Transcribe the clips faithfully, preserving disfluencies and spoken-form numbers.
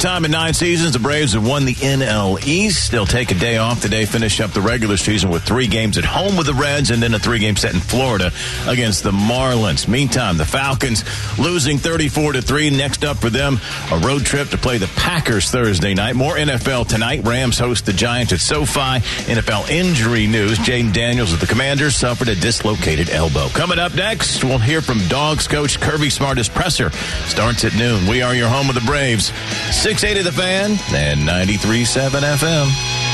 time in nine seasons, the Braves have won the N L East. They'll take a day off today, finish up the regular season with three games at home with the Reds, and then a three-game set in Florida against the Marlins. Meantime, the Falcons losing thirty-four to three. Next up for them, a road trip to play the Packers Thursday night. More N F L tonight. Rams host the Giants at SoFi. N F L injury news. Jaden Daniels of the Commanders suffered a dislocated elbow. Coming up next, we'll hear from Dogs coach Kirby Smart's presser. Starts at noon. We are your home of the Braves. six eighty The Fan and ninety-three point seven F M.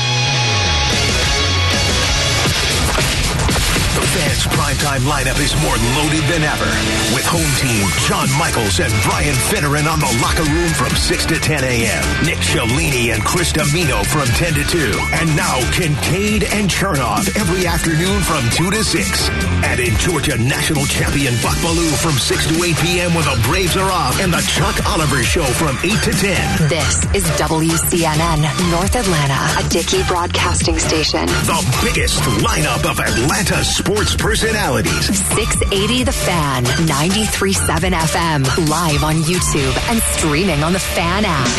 The Fan's primetime lineup is more loaded than ever. With home team John Michaels and Brian Finneran on the locker room from six to ten a.m. Nick Cellini and Chris Domino from ten to two. And now Kincaid and Chernoff every afternoon from two to six. And in Georgia, national champion Buck Bellew from six to eight p.m. when the Braves are off. And the Chuck Oliver Show from eight to ten. This is W C N N North Atlanta, a Dickey broadcasting station. The biggest lineup of Atlanta sports personalities. six eighty The Fan, ninety-three point seven F M, live on YouTube and streaming on the Fan app.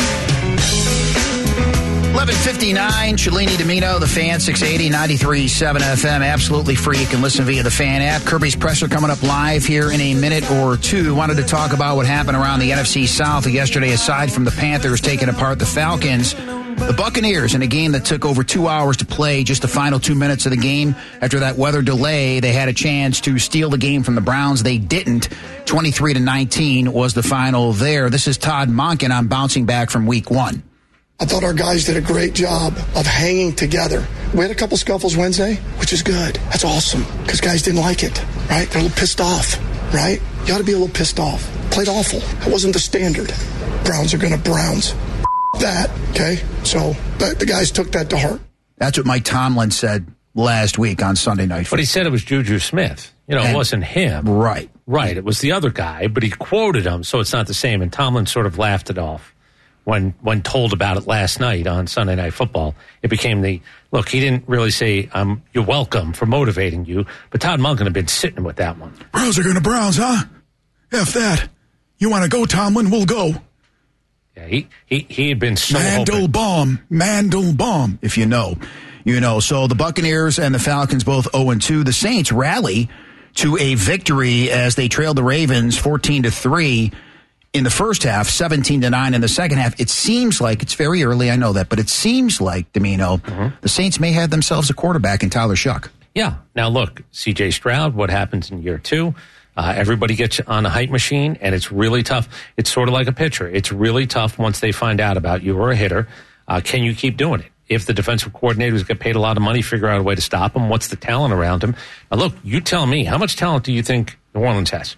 eleven fifty-nine, Cellini Domino, The Fan, six eighty, ninety-three point seven F M, absolutely free. You can listen via the Fan app. Kirby's presser coming up live here in a minute or two. Wanted to talk about what happened around the N F C South yesterday, aside from the Panthers taking apart the Falcons. The Buccaneers, in a game that took over two hours to play, just the final two minutes of the game. After that weather delay, they had a chance to steal the game from the Browns. They didn't. twenty-three to nineteen was the final there. This is Todd Monken. I'm bouncing back from week one. I thought our guys did a great job of hanging together. We had a couple scuffles Wednesday, which is good. That's awesome, because guys didn't like it, right? They're a little pissed off, right? You ought to be a little pissed off. Played awful. That wasn't the standard. Browns are going to Browns. That, okay? So the, the guys took that to heart. That's what Mike Tomlin said last week on Sunday Night Football. But he said it was Juju Smith. You know, and, it wasn't him. Right. Right. It was the other guy, but he quoted him, so it's not the same. And Tomlin sort of laughed it off when when told about it last night on Sunday Night Football. It became the, look, he didn't really say, um, you're welcome for motivating you, but Todd Monken had been sitting with that one. Browns are going to Browns, huh? F that. You want to go, Tomlin? We'll go. Yeah, he, he, he had been so Mandelbaum, Mandelbaum, if you know. You know, so the Buccaneers and the Falcons both oh and two. The Saints rally to a victory as they trailed the Ravens fourteen to three in the first half, seventeen to nine in the second half. It seems like, it's very early, I know that, but it seems like, Domino, mm-hmm. the Saints may have themselves a quarterback in Tyler Shuck. Yeah. Now, look, C J Stroud, what happens in year two? Uh, everybody gets on a hype machine, and it's really tough. It's sort of like a pitcher. It's really tough once they find out about you or a hitter. Uh, can you keep doing it? If the defensive coordinators get paid a lot of money, figure out a way to stop him. What's the talent around him? Now, look, you tell me, how much talent do you think New Orleans has?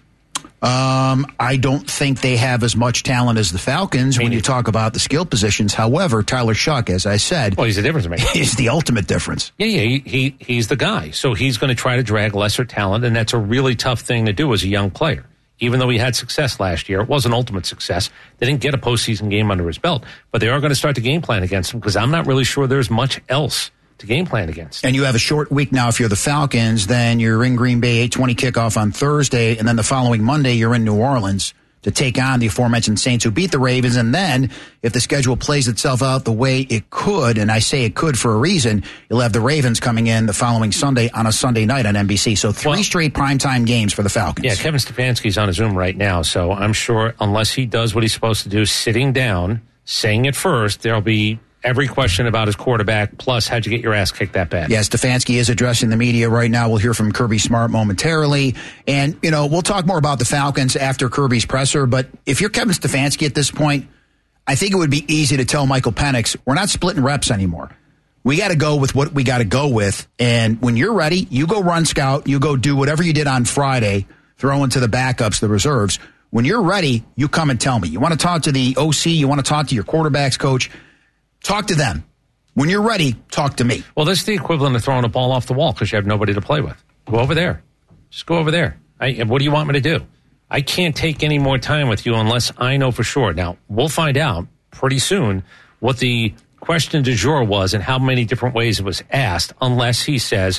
Um, I don't think they have as much talent as the Falcons when you talk about the skill positions. However, Tyler Shuck, as I said, well, he's the difference maker. He's the ultimate difference. Yeah, yeah, he, he he's the guy. So he's going to try to drag lesser talent, and that's a really tough thing to do as a young player. Even though he had success last year, it wasn't ultimate success. They didn't get a postseason game under his belt, but they are going to start the game plan against him because I'm not really sure there's much else to game plan against. And you have a short week now if you're the Falcons. Then you're in Green Bay, eight twenty kickoff on Thursday, and then the following Monday you're in New Orleans to take on the aforementioned Saints who beat the Ravens. And then if the schedule plays itself out the way it could, and I say it could for a reason, you'll have the Ravens coming in the following Sunday on a Sunday night on N B C. So three well, straight primetime games for the Falcons. Yeah, Kevin Stefanski's on a Zoom right now, so I'm sure unless he does what he's supposed to do, sitting down, saying it first, there'll be every question about his quarterback, plus how'd you get your ass kicked that bad? Yes, Stefanski is addressing the media right now. We'll hear from Kirby Smart momentarily. And, you know, we'll talk more about the Falcons after Kirby's presser. But if you're Kevin Stefanski at this point, I think it would be easy to tell Michael Penix, we're not splitting reps anymore. We got to go with what we got to go with. And when you're ready, you go run scout. You go do whatever you did on Friday, throw into the backups, the reserves. When you're ready, you come and tell me. You want to talk to the O C, you want to talk to your quarterback's coach, talk to them. When you're ready, talk to me. Well, this is the equivalent of throwing a ball off the wall because you have nobody to play with. Go over there. Just go over there. I, what do you want me to do? I can't take any more time with you unless I know for sure. Now, we'll find out pretty soon what the question du jour was and how many different ways it was asked, unless he says,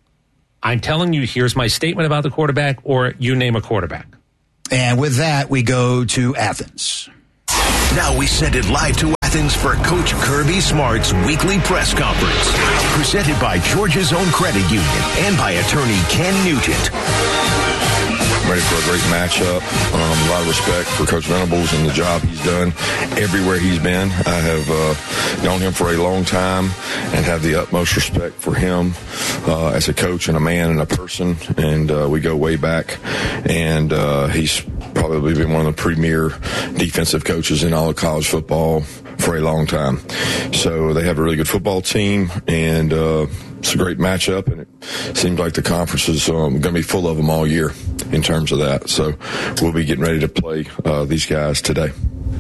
I'm telling you, here's my statement about the quarterback, or you name a quarterback. And with that, we go to Athens. Now we send it live to Athens for Coach Kirby Smart's weekly press conference. Presented by Georgia's Own Credit Union and by attorney Ken Nugent. Ready for a great matchup. Um, a lot of respect for Coach Venables and the job he's done everywhere he's been. I have uh, known him for a long time and have the utmost respect for him uh, as a coach and a man and a person. And uh, we go way back. And uh, he's probably been one of the premier defensive coaches in all of college football for a long time. So they have a really good football team, and uh, it's a great matchup, and it seems like the conference is um, going to be full of them all year in terms of that. So we'll be getting ready to play uh, these guys today.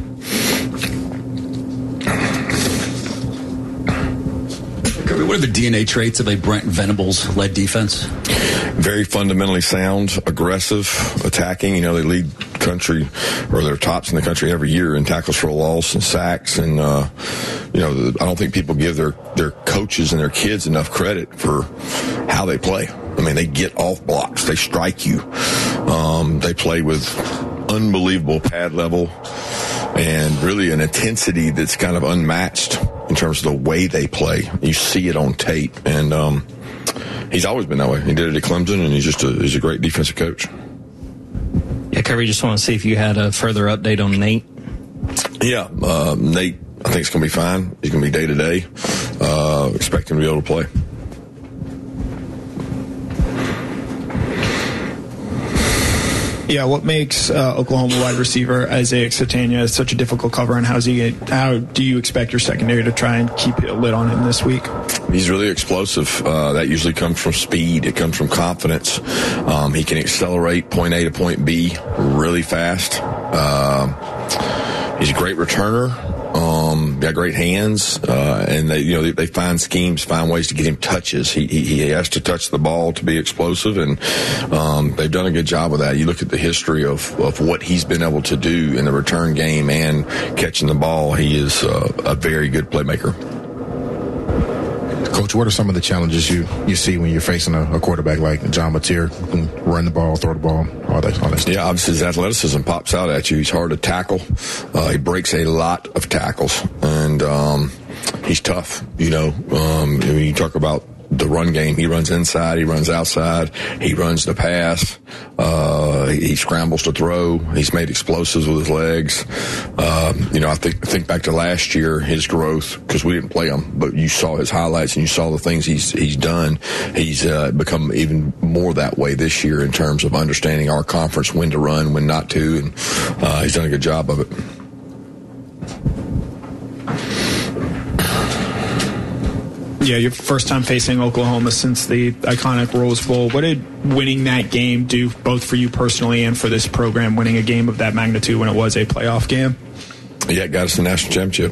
What are the D N A traits of a Brent Venables-led defense? Very fundamentally sound, aggressive, attacking. You know, they lead country, or they're tops in the country every year in tackles for a loss and sacks. And, uh, you know, I don't think people give their, their coaches and their kids enough credit for how they play. I mean, they get off blocks. They strike you. Um, they play with unbelievable pad level and really an intensity that's kind of unmatched in terms of the way they play. You see it on tape. And, um, he's always been that way. He did it at Clemson, and he's just a, he's a great defensive coach. Yeah, Kirby, just want to see if you had a further update on Nate. Yeah, uh, Nate, I think it's going to be fine. He's going to be day to day. Uh, expect him to be able to play. Yeah, what makes uh, Oklahoma wide receiver Isaiah Satania such a difficult cover, and how's he? How do you expect your secondary to try and keep a lid on him this week? He's really explosive. Uh, that usually comes from speed. It comes from confidence. Um, he can accelerate point A to point B really fast. Uh, he's a great returner. Um, got great hands, uh, and they, you know, they, they find schemes, find ways to get him touches. He, he, he has to touch the ball to be explosive, and, um, they've done a good job of that. You look at the history of, of what he's been able to do in the return game and catching the ball. He is uh, a very good playmaker. Coach, what are some of the challenges you, you see when you're facing a, a quarterback like John Mateer, who can run the ball, throw the ball, all that, all that stuff? Yeah, obviously his athleticism pops out at you. He's hard to tackle. Uh, he breaks a lot of tackles, and um, he's tough. You know, um, when you talk about the run game, he runs inside, he runs outside, he runs the pass, uh, he, he scrambles to throw, he's made explosives with his legs. Um, you know, I think think back to last year, his growth, because we didn't play him, but you saw his highlights and you saw the things he's he's done. He's uh, become even more that way this year in terms of understanding our conference, when to run, when not to, and uh, he's done a good job of it. Yeah, your first time facing Oklahoma since the iconic Rose Bowl. What did winning that game do both for you personally and for this program, winning a game of that magnitude when it was a playoff game? Yeah, it got us the national championship.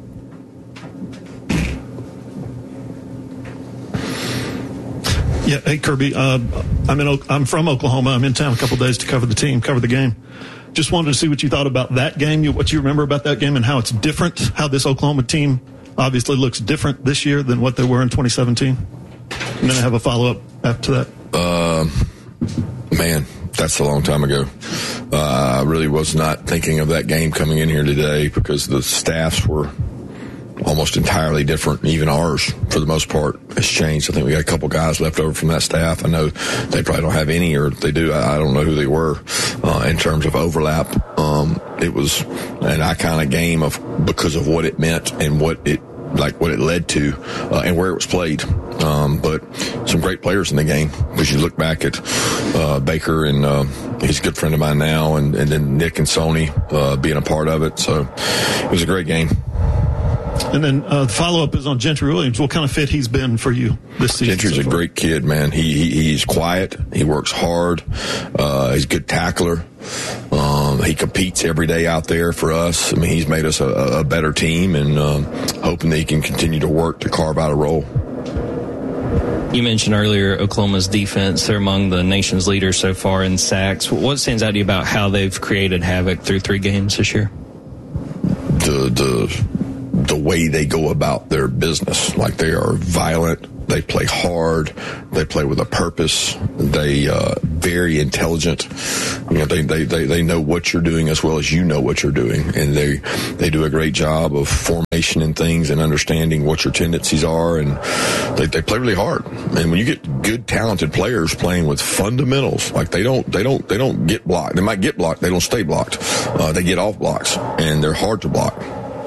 Yeah, hey, Kirby, uh, I'm, in, I'm from Oklahoma. I'm in town a couple days to cover the team, cover the game. Just wanted to see what you thought about that game, what you remember about that game, and how it's different, how this Oklahoma team obviously looks different this year than what they were in twenty seventeen. And then I have a follow-up after that. Uh, man, that's a long time ago. Uh, I really was not thinking of that game coming in here today because the staffs were almost entirely different. Even ours, for the most part, has changed. I think we got a couple guys left over from that staff. I know they probably don't have any, or they do. I don't know who they were uh, in terms of overlap. Um, it was an iconic game of because of what it meant and what it like what it led to uh, and where it was played. Um, but some great players in the game. Because you look back at uh, Baker and uh, he's a good friend of mine now, and, and then Nick and Sony uh, being a part of it. So it was a great game. And then uh, the follow-up is on Gentry Williams. What kind of fit he's been for you this season? Gentry's so a great kid, man. He, he he's quiet. He works hard. Uh, he's a good tackler. Um, he competes every day out there for us. I mean, he's made us a, a better team, and um, hoping that he can continue to work to carve out a role. You mentioned earlier Oklahoma's defense. They're among the nation's leaders so far in sacks. What stands out to you about how they've created havoc through three games this year? The the the way they go about their business. Like, they are violent. They play hard. They play with a purpose. They uh, very intelligent. You know, they, they, they, they know what you're doing as well as you know what you're doing. And they, they do a great job of formation and things and understanding what your tendencies are. And they, they play really hard. And when you get good, talented players playing with fundamentals, like they don't, they don't, they don't get blocked. They might get blocked. They don't stay blocked. Uh, they get off blocks and they're hard to block.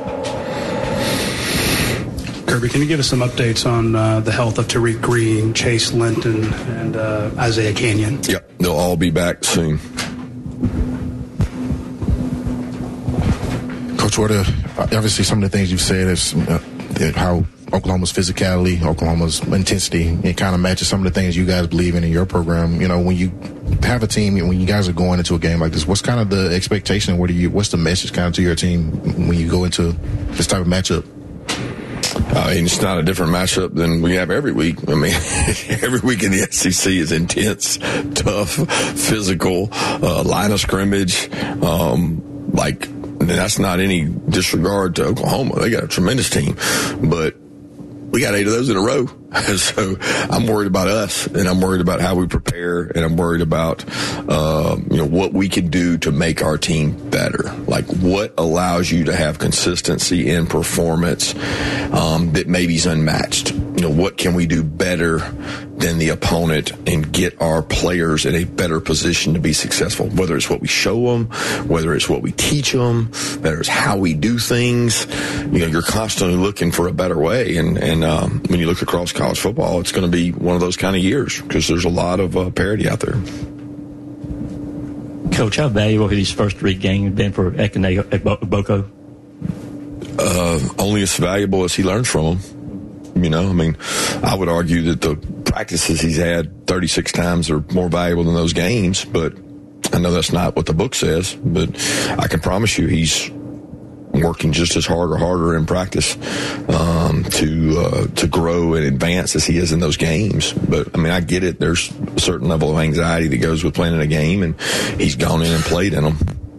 Kirby, can you give us some updates on uh, the health of Tariq Green, Chase Linton, and uh, Isaiah Canyon? Yep, they'll all be back soon. Coach, what are, obviously some of the things you've said is uh, how Oklahoma's physicality, Oklahoma's intensity, it kind of matches some of the things you guys believe in in your program. You know, when you have a team, when you guys are going into a game like this, what's kind of the expectation? What do you? What's the message kind of to your team when you go into this type of matchup? I mean, it's not a different matchup than we have every week. I mean, every week in the S E C is intense, tough, physical, uh, line of scrimmage. Um, like, that's not any disregard to Oklahoma. They got a tremendous team, but we got eight of those in a row. So I'm worried about us, and I'm worried about how we prepare, and I'm worried about, uh, you know, what we can do to make our team better. Like, what allows you to have consistency in performance um, that maybe is unmatched? You know, what can we do better than the opponent and get our players in a better position to be successful? Whether it's what we show them, whether it's what we teach them, whether it's how we do things. You know, you're constantly looking for a better way, and and um, when you look across college football, it's going to be one of those kind of years because there's a lot of uh, parity out there. Coach, how valuable have these first three games been for Ekene Boko? Uh, only as valuable as he learns from them. You know, I mean, I would argue that the practices he's had thirty-six times are more valuable than those games, but I know that's not what the book says, but I can promise you he's working just as hard or harder in practice um, to uh, to grow and advance as he is in those games. But, I mean, I get it. There's a certain level of anxiety that goes with playing in a game, and he's gone in and played in them.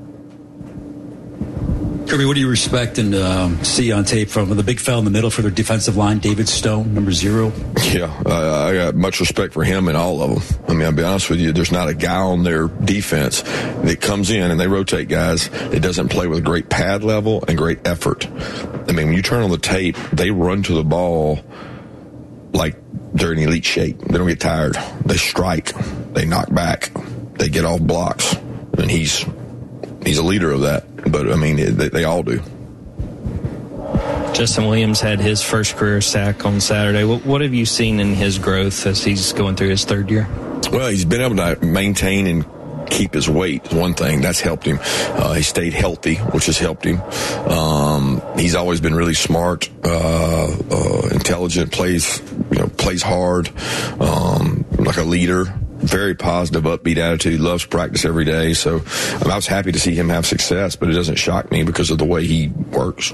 Kirby, what do you respect and um, see on tape from the big fella in the middle for their defensive line, David Stone, number zero? Yeah, uh, I got much respect for him and all of them. I mean, I'll be honest with you, there's not a guy on their defense that comes in and they rotate guys that doesn't play with great pad level and great effort. I mean, when you turn on the tape, they run to the ball like they're in elite shape. They don't get tired. They strike. They knock back. They get off blocks. And he's he's a leader of that. But, I mean, they, they all do. Justin Williams had his first career sack on Saturday. What, what have you seen in his growth as he's going through his third year? Well, he's been able to maintain and keep his weight, one thing. That's helped him. Uh, he stayed healthy, which has helped him. Um, he's always been really smart, uh, uh, intelligent, plays, you know, plays hard, um, like a leader. Very positive, upbeat attitude, loves practice every day. So I, mean, I was happy to see him have success, but it doesn't shock me because of the way he works.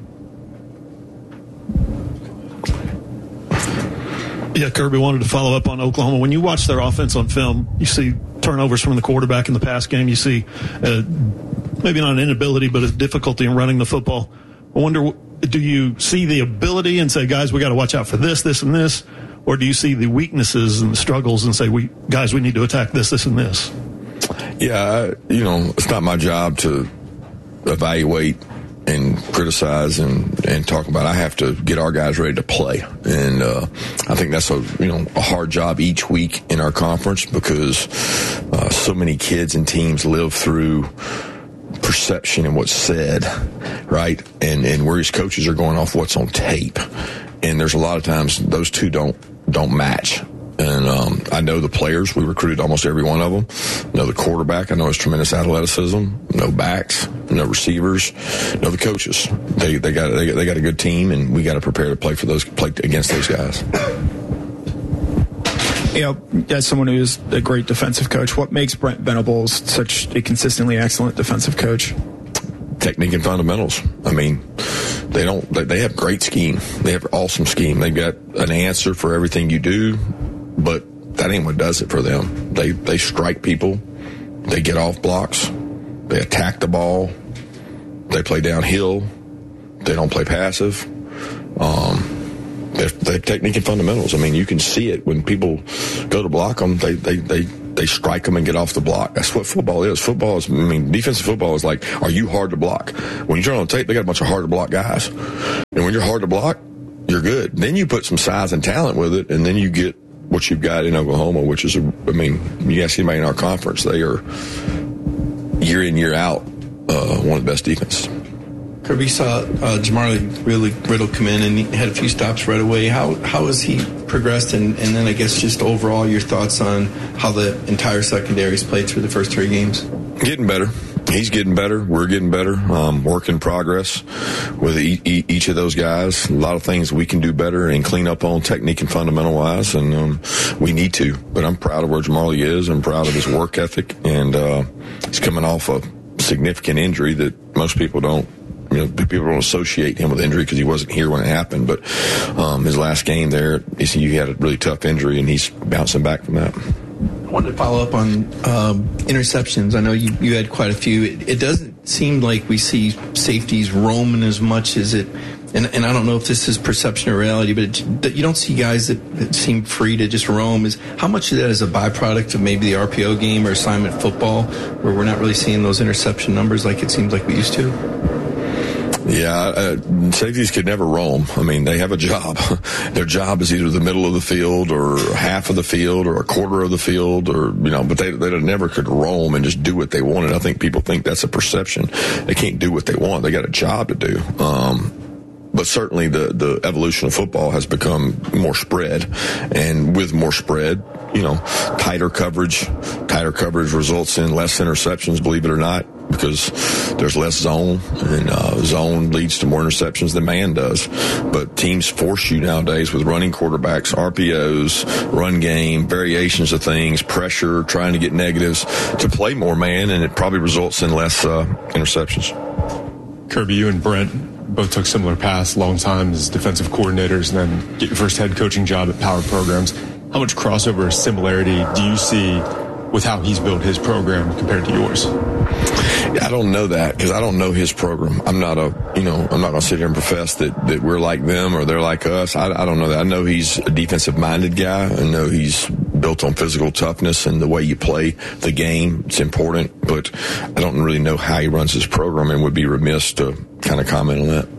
Yeah, Kirby, wanted to follow up on Oklahoma. When you watch their offense on film, you see turnovers from the quarterback in the pass game. You see uh, maybe not an inability, but a difficulty in running the football. I wonder, do you see the ability and say, guys, we got to watch out for this, this, and this? Or do you see the weaknesses and the struggles and say, "We guys, we need to attack this, this, and this"? Yeah, you know, it's not my job to evaluate and criticize and, and talk about. I have to get our guys ready to play, and uh, I think that's a you know a hard job each week in our conference because uh, so many kids and teams live through perception and what's said, right? And and where his coaches are going off what's on tape, and there's a lot of times those two don't. don't match. And um, I know the players. We recruited almost every one of them. I know the quarterback. I know his tremendous athleticism. No backs. No receivers. Know the coaches. They they got they, they got a good team, and we got to prepare to play for those play against those guys. You know, as someone who is a great defensive coach, what makes Brent Venables such a consistently excellent defensive coach? Technique and fundamentals. I mean, they don't. They have great scheme. They have awesome scheme. They've got an answer for everything you do, but that ain't what does it for them. They they strike people. They get off blocks. They attack the ball. They play downhill. They don't play passive. Um, they have technique and fundamentals. I mean, you can see it when people go to block them. They they they they strike them and get off the block. That's what football is. Football is, I mean, defensive football is like, are you hard to block? When you turn on tape, they got a bunch of hard to block guys. And when you're hard to block, you're good. Then you put some size and talent with it, and then you get what you've got in Oklahoma, which is, a, I mean, you ask anybody in our conference, they are year in, year out, uh, one of the best defenses. Kirby saw uh, Jamari really Riddle come in and he had a few stops right away. How how has he progressed? And, and then I guess just overall your thoughts on how the entire secondary's played through the first three games? Getting better. He's getting better. We're getting better. Um, work in progress with e- e- each of those guys. A lot of things we can do better and clean up on technique and fundamental wise, and um, we need to. But I'm proud of where Jamari is. I'm proud of his work ethic, and uh, he's coming off a significant injury that most people don't. You know, people don't associate him with injury because he wasn't here when it happened. But um, his last game there, he had a really tough injury, and he's bouncing back from that. I wanted to follow up on um, interceptions. I know you, you had quite a few. It, it doesn't seem like we see safeties roaming as much as it, and, and I don't know if this is perception or reality, but it, you don't see guys that, that seem free to just roam. Is how much of that is a byproduct of maybe the R P O game or assignment football, where we're not really seeing those interception numbers like it seems like we used to? Yeah, uh, safeties could never roam. I mean, they have a job. Their job is either the middle of the field or half of the field or a quarter of the field, or, you know, but they, they never could roam and just do what they wanted. I think people think that's a perception. They can't do what they want. They got a job to do. Um, But certainly the, the evolution of football has become more spread. And with more spread, you know, tighter coverage, tighter coverage results in less interceptions, believe it or not, because there's less zone, and uh, zone leads to more interceptions than man does. But teams force you nowadays with running quarterbacks, R P Os, run game, variations of things, pressure, trying to get negatives to play more man, and it probably results in less uh, interceptions. Kirby, you and Brent both took similar paths, long time as defensive coordinators, and then get your first head coaching job at Power Programs. How much crossover or similarity do you see with how he's built his program compared to yours? I don't know that because I don't know his program. I'm not a, you know, I'm not going to sit here and profess that, that we're like them or they're like us. I, I don't know that. I know he's a defensive-minded guy. I know he's built on physical toughness and the way you play the game. It's important, but I don't really know how he runs his program and would be remiss to kind of comment on that.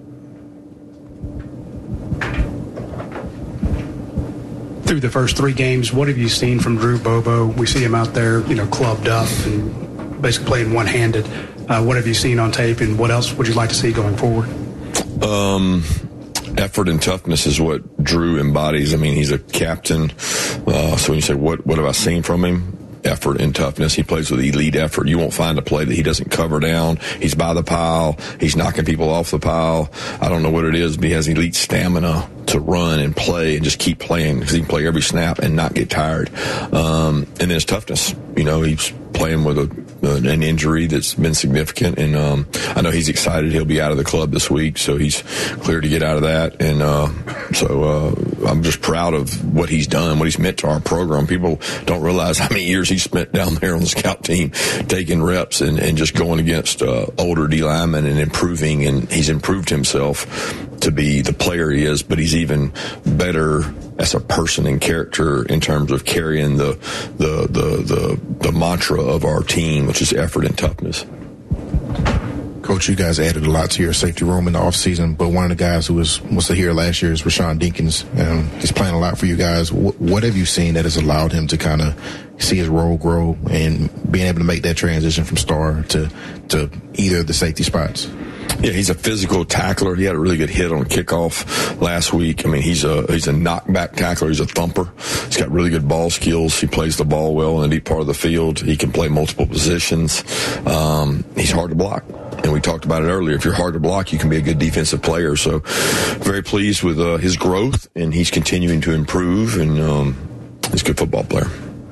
Through the first three games, what have you seen from Drew Bobo? We see him out there, you know, clubbed up and basically playing one-handed. Uh, what have you seen on tape, and what else would you like to see going forward? Um, effort and toughness is what Drew embodies. I mean, he's a captain. Uh, so when you say, what, what have I seen from him? Effort and toughness. He plays with elite effort. You won't find a play that he doesn't cover down. He's by the pile. He's knocking people off the pile. I don't know what it is, but he has elite stamina to run and play and just keep playing because he can play every snap and not get tired. Um, and then his toughness. You know, he's playing with a an injury that's been significant, and um, I know he's excited. He'll be out of the club this week, so he's clear to get out of that. And uh, so uh, I'm just proud of what he's done, what he's meant to our program. People don't realize how many years he spent down there on the scout team, taking reps and, and just going against uh, older D linemen and improving. And he's improved himself to be the player he is, but he's even better as a person and character in terms of carrying the the the the, the mantra of our team, which is effort and toughness. Coach, you guys added a lot to your safety room in the offseason, but one of the guys who was was here last year is Rashawn Dinkins, and he's playing a lot for you guys. What, what have you seen that has allowed him to kind of see his role grow and being able to make that transition from star to to either of the safety spots? Yeah, he's a physical tackler. He had a really good hit on kickoff last week. I mean, he's a he's a knockback tackler. He's a thumper. He's got really good ball skills. He plays the ball well in the deep part of the field. He can play multiple positions. Um, he's hard to block. And we talked about it earlier. If you're hard to block, you can be a good defensive player. So very pleased with uh, his growth, and he's continuing to improve, and um, he's a good football player.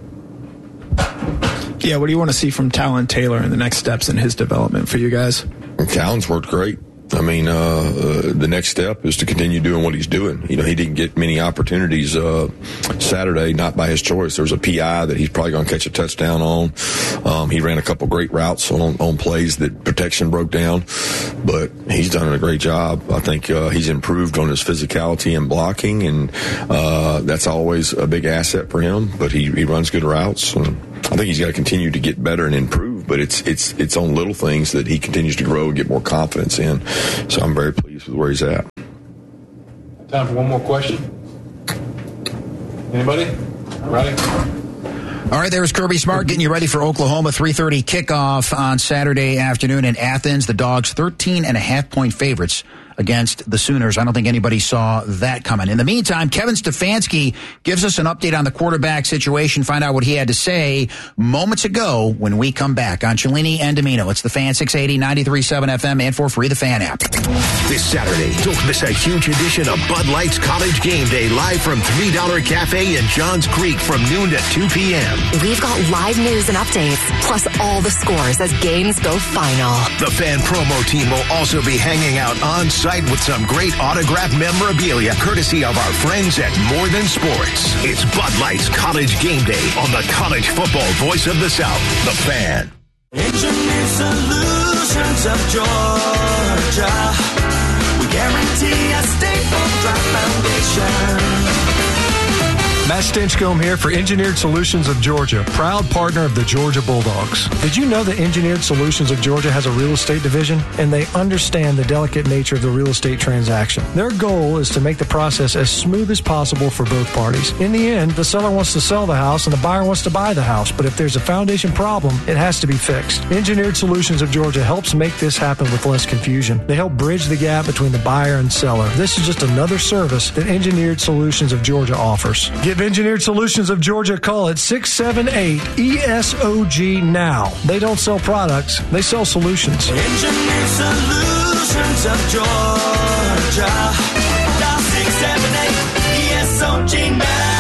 Yeah, what do you want to see from Talon Taylor in the next steps in his development for you guys? Talon's worked great. I mean, uh, uh, the next step is to continue doing what he's doing. You know, he didn't get many opportunities uh, Saturday, not by his choice. There was a P I that he's probably going to catch a touchdown on. Um, he ran a couple great routes on, on plays that protection broke down, but he's done a great job. I think uh, he's improved on his physicality and blocking, and uh, that's always a big asset for him. But he, he runs good routes, and I think he's got to continue to get better and improve. But it's it's it's on little things that he continues to grow and get more confidence in. So I'm very pleased with where he's at. Time for one more question. Anybody? Ready? All right, there's Kirby Smart getting you ready for Oklahoma. three thirty kickoff on Saturday afternoon in Athens. The Dogs thirteen and a half point favorites against the Sooners. I don't think anybody saw that coming. In the meantime, Kevin Stefanski gives us an update on the quarterback situation. Find out what he had to say moments ago when we come back on Cellini and Domino. It's the Fan, six eighty, ninety-three point seven F M, and for free, the Fan app. This Saturday, don't miss a huge edition of Bud Light's College Game Day live from three dollar Cafe in Johns Creek from noon to two p.m. We've got live news and updates, plus all the scores as games go final. The Fan promo team will also be hanging out on site with some great autographed memorabilia courtesy of our friends at More Than Sports. It's Bud Light's College Game Day on the college football voice of the South, the Fan. Engineered Solutions of Georgia. We guarantee a stable, dry foundation. Matt Stinchcomb here for Engineered Solutions of Georgia, proud partner of the Georgia Bulldogs. Did you know that Engineered Solutions of Georgia has a real estate division? And they understand the delicate nature of the real estate transaction. Their goal is to make the process as smooth as possible for both parties. In the end, the seller wants to sell the house and the buyer wants to buy the house, but if there's a foundation problem, it has to be fixed. Engineered Solutions of Georgia helps make this happen with less confusion. They help bridge the gap between the buyer and seller. This is just another service that Engineered Solutions of Georgia offers. Give Engineered Solutions of Georgia a call at six seven eight E S O G now. They don't sell products, they sell solutions. Engineered Solutions of Georgia. Dial six seven eight E S O G now.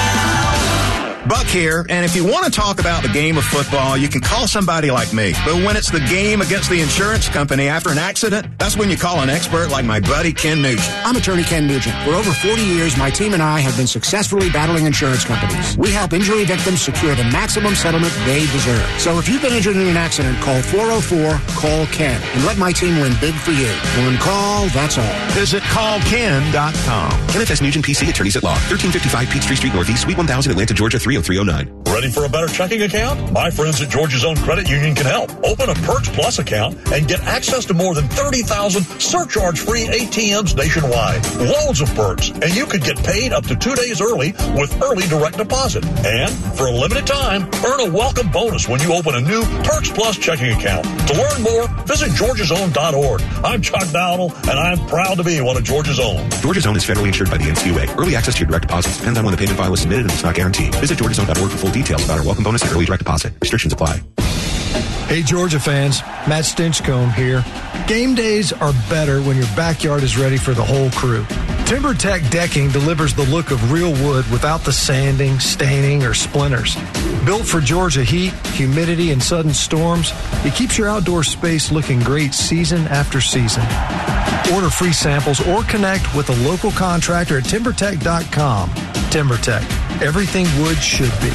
Buck here, and if you want to talk about the game of football, you can call somebody like me. But when it's the game against the insurance company after an accident, that's when you call an expert like my buddy Ken Nugent. I'm attorney Ken Nugent. For over forty years, my team and I have been successfully battling insurance companies. We help injury victims secure the maximum settlement they deserve. So if you've been injured in an accident, call four oh four, call Ken, and let my team win big for you. One call, that's all. Visit call ken dot com. Kenneth S. Nugent, P C, Attorneys at Law, thirteen fifty-five Peachtree Street Northeast, Suite one thousand, Atlanta, Georgia, three oh three oh nine. Ready for a better checking account? My friends at Georgia's Own Credit Union can help. Open a Perks Plus account and get access to more than thirty thousand surcharge-free A T Ms nationwide. Loads of perks, and you could get paid up to two days early with early direct deposit. And for a limited time, earn a welcome bonus when you open a new Perks Plus checking account. To learn more, visit georgias own dot org. I'm Chuck Dowdle, and I'm proud to be one of Georgia's Own. Georgia's Own is federally insured by the N C U A. Early access to your direct deposits depends on when the payment file is submitted and it's not guaranteed. Visit georgias own dot org for full details about our welcome bonus and early direct deposit. Restrictions apply. Hey, Georgia fans, Matt Stinchcomb here. Game days are better when your backyard is ready for the whole crew. TimberTech Decking delivers the look of real wood without the sanding, staining, or splinters. Built for Georgia heat, humidity, and sudden storms, it keeps your outdoor space looking great season after season. Order free samples or connect with a local contractor at timber tech dot com. TimberTech, everything wood should be.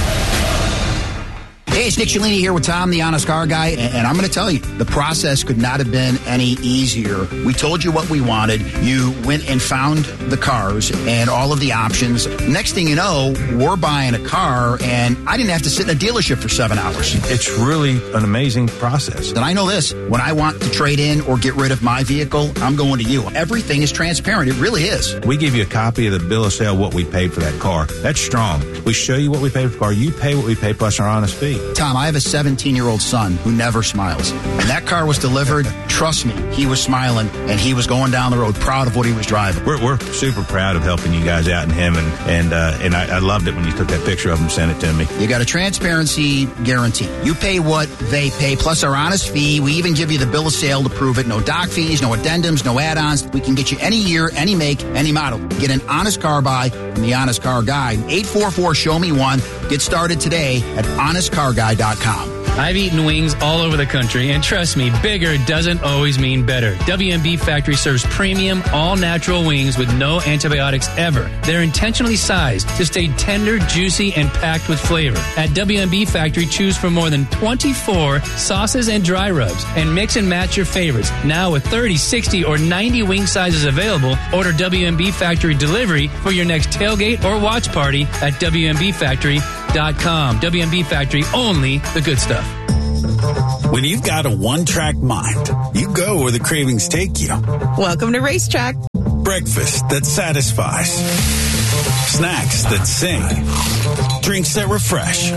Hey, it's Nick Cellini here with Tom, the Honest Car Guy, and I'm going to tell you, the process could not have been any easier. We told you what we wanted. You went and found the cars and all of the options. Next thing you know, we're buying a car, and I didn't have to sit in a dealership for seven hours. It's really an amazing process. And I know this, when I want to trade in or get rid of my vehicle, I'm going to you. Everything is transparent. It really is. We give you a copy of the bill of sale, what we paid for that car. That's strong. We show you what we paid for the car. You pay what we pay plus our honest fee. Tom, I have a seventeen-year-old son who never smiles. When that car was delivered, trust me, he was smiling, and he was going down the road proud of what he was driving. We're, we're super proud of helping you guys out and him, and and uh, and I, I loved it when you took that picture of him and sent it to me. You got a transparency guarantee. You pay what they pay, plus our honest fee. We even give you the bill of sale to prove it. No doc fees, no addendums, no add-ons. We can get you any year, any make, any model. Get an honest car buy from the Honest Car Guy. eight four four, show me one. Get started today at honest car guy dot com. I've eaten wings all over the country, and trust me, bigger doesn't always mean better. W M B Factory serves premium, all-natural wings with no antibiotics ever. They're intentionally sized to stay tender, juicy, and packed with flavor. At W M B Factory, choose from more than twenty-four sauces and dry rubs, and mix and match your favorites. Now with thirty, sixty, or ninety wing sizes available, order W M B Factory delivery for your next tailgate or watch party at W M B factory dot com. W M B Factory, only the good stuff. When you've got a one-track mind, you go where the cravings take you. Welcome to Racetrack. Breakfast that satisfies. Snacks that sing. Drinks that refresh.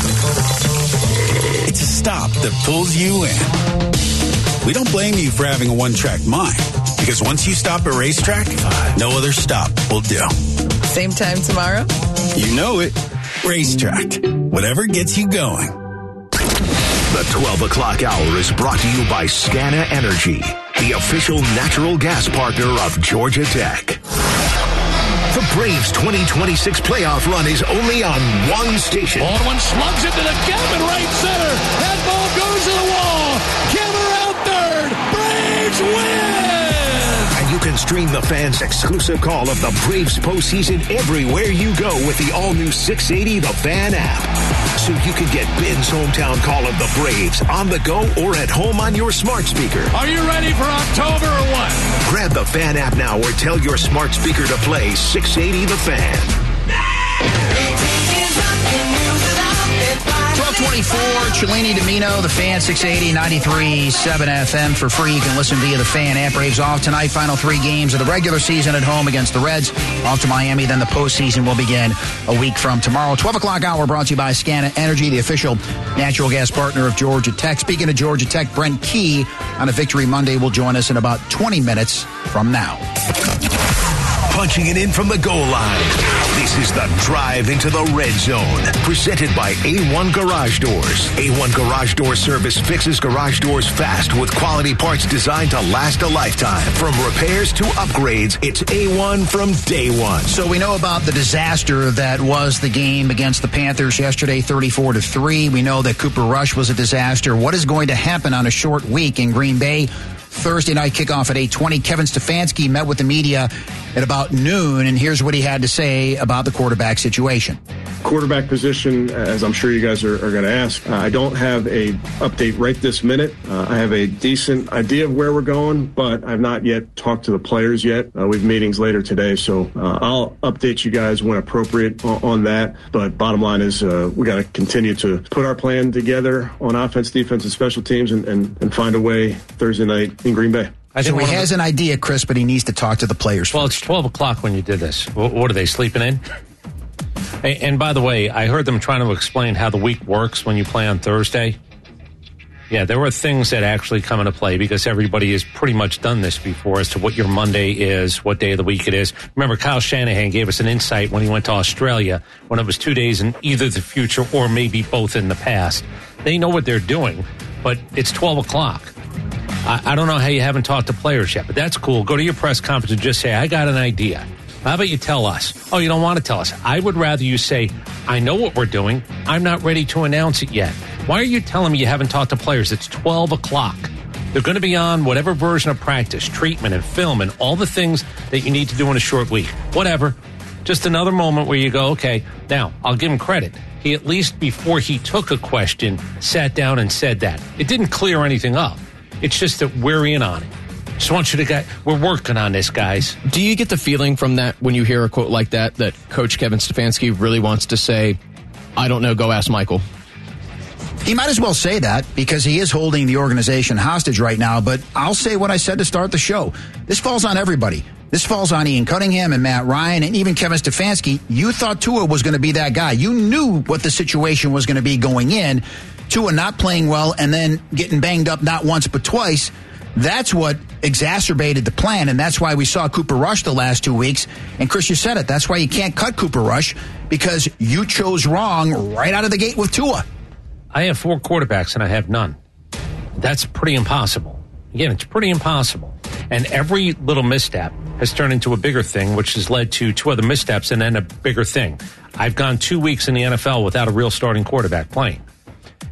It's a stop that pulls you in. We don't blame you for having a one-track mind, because once you stop at Racetrack, no other stop will do. Same time tomorrow? You know it. Racetrack. Whatever gets you going. The twelve o'clock hour is brought to you by Scana Energy, the official natural gas partner of Georgia Tech. The Braves twenty twenty-six playoff run is only on one station. Baldwin slugs into the gap in right center. That ball goes to the wall. Kimmer out third. Braves win! And you can stream the fans' exclusive call of the Braves postseason everywhere you go with the all-new six eighty The Fan app. So you can get Ben's hometown call of the Braves on the go or at home on your smart speaker. Are you ready for October or what? Grab the Fan app now or tell your smart speaker to play six eighty The Fan. twelve twenty-four, Cellini Domino, The Fan, six eighty, ninety-three point seven F M for free. You can listen via The Fan app. Braves off tonight. Final three games of the regular season at home against the Reds. Off to Miami. Then the postseason will begin a week from tomorrow. twelve o'clock hour brought to you by Scana Energy, the official natural gas partner of Georgia Tech. Speaking of Georgia Tech, Brent Key on a Victory Monday will join us in about twenty minutes from now. Punching it in from the goal line. This is the drive into the red zone. Presented by A one Garage Doors. A one Garage Door Service fixes garage doors fast with quality parts designed to last a lifetime. From repairs to upgrades, it's A one from day one. So we know about the disaster that was the game against the Panthers yesterday, thirty-four to three. We know that Cooper Rush was a disaster. What is going to happen on a short week in Green Bay? Thursday night kickoff at eight twenty. Kevin Stefanski met with the media at about noon, and here's what he had to say about the quarterback situation. Quarterback position, as I'm sure you guys are, are going to ask, uh, I don't have a update right this minute. Uh, I have a decent idea of where we're going, but I've not yet talked to the players yet. Uh, we have meetings later today, so uh, I'll update you guys when appropriate on, on that. But bottom line is uh, we got to continue to put our plan together on offense, defense, and special teams and, and, and find a way Thursday night in Green Bay. I so he has the, an idea, Chris, but he needs to talk to the players Well, first. It's twelve o'clock when you did this. What are they, sleeping in? And by the way, I heard them trying to explain how the week works when you play on Thursday. Yeah, there were things that actually come into play because everybody has pretty much done this before as to what your Monday is, what day of the week it is. Remember, Kyle Shanahan gave us an insight when he went to Australia when it was two days in either the future or maybe both in the past. They know what they're doing, but it's twelve o'clock. I, I don't know how you haven't talked to players yet, but that's cool. Go to your press conference and just say, I got an idea. How about you tell us? Oh, you don't want to tell us. I would rather you say, I know what we're doing. I'm not ready to announce it yet. Why are you telling me you haven't talked to players? It's twelve o'clock. They're going to be on whatever version of practice, treatment and film and all the things that you need to do in a short week. Whatever. Just another moment where you go, okay, now I'll give him credit. He at least before he took a question, sat down and said that. It didn't clear anything up. It's just that we're in on it. Just want you to get, we're working on this, guys. Do you get the feeling from that when you hear a quote like that, that Coach Kevin Stefanski really wants to say, I don't know, go ask Michael? He might as well say that because he is holding the organization hostage right now, but I'll say what I said to start the show. This falls on everybody. This falls on Ian Cunningham and Matt Ryan and even Kevin Stefanski. You thought Tua was going to be that guy. You knew what the situation was going to be going in. Tua not playing well and then getting banged up not once but twice. That's what exacerbated the plan, and that's why we saw Cooper Rush the last two weeks. And, Chris, you said it. That's why you can't cut Cooper Rush because you chose wrong right out of the gate with Tua. I have four quarterbacks, and I have none. That's pretty impossible. Again, it's pretty impossible. And every little misstep has turned into a bigger thing, which has led to two other missteps and then a bigger thing. I've gone two weeks in the N F L without a real starting quarterback playing.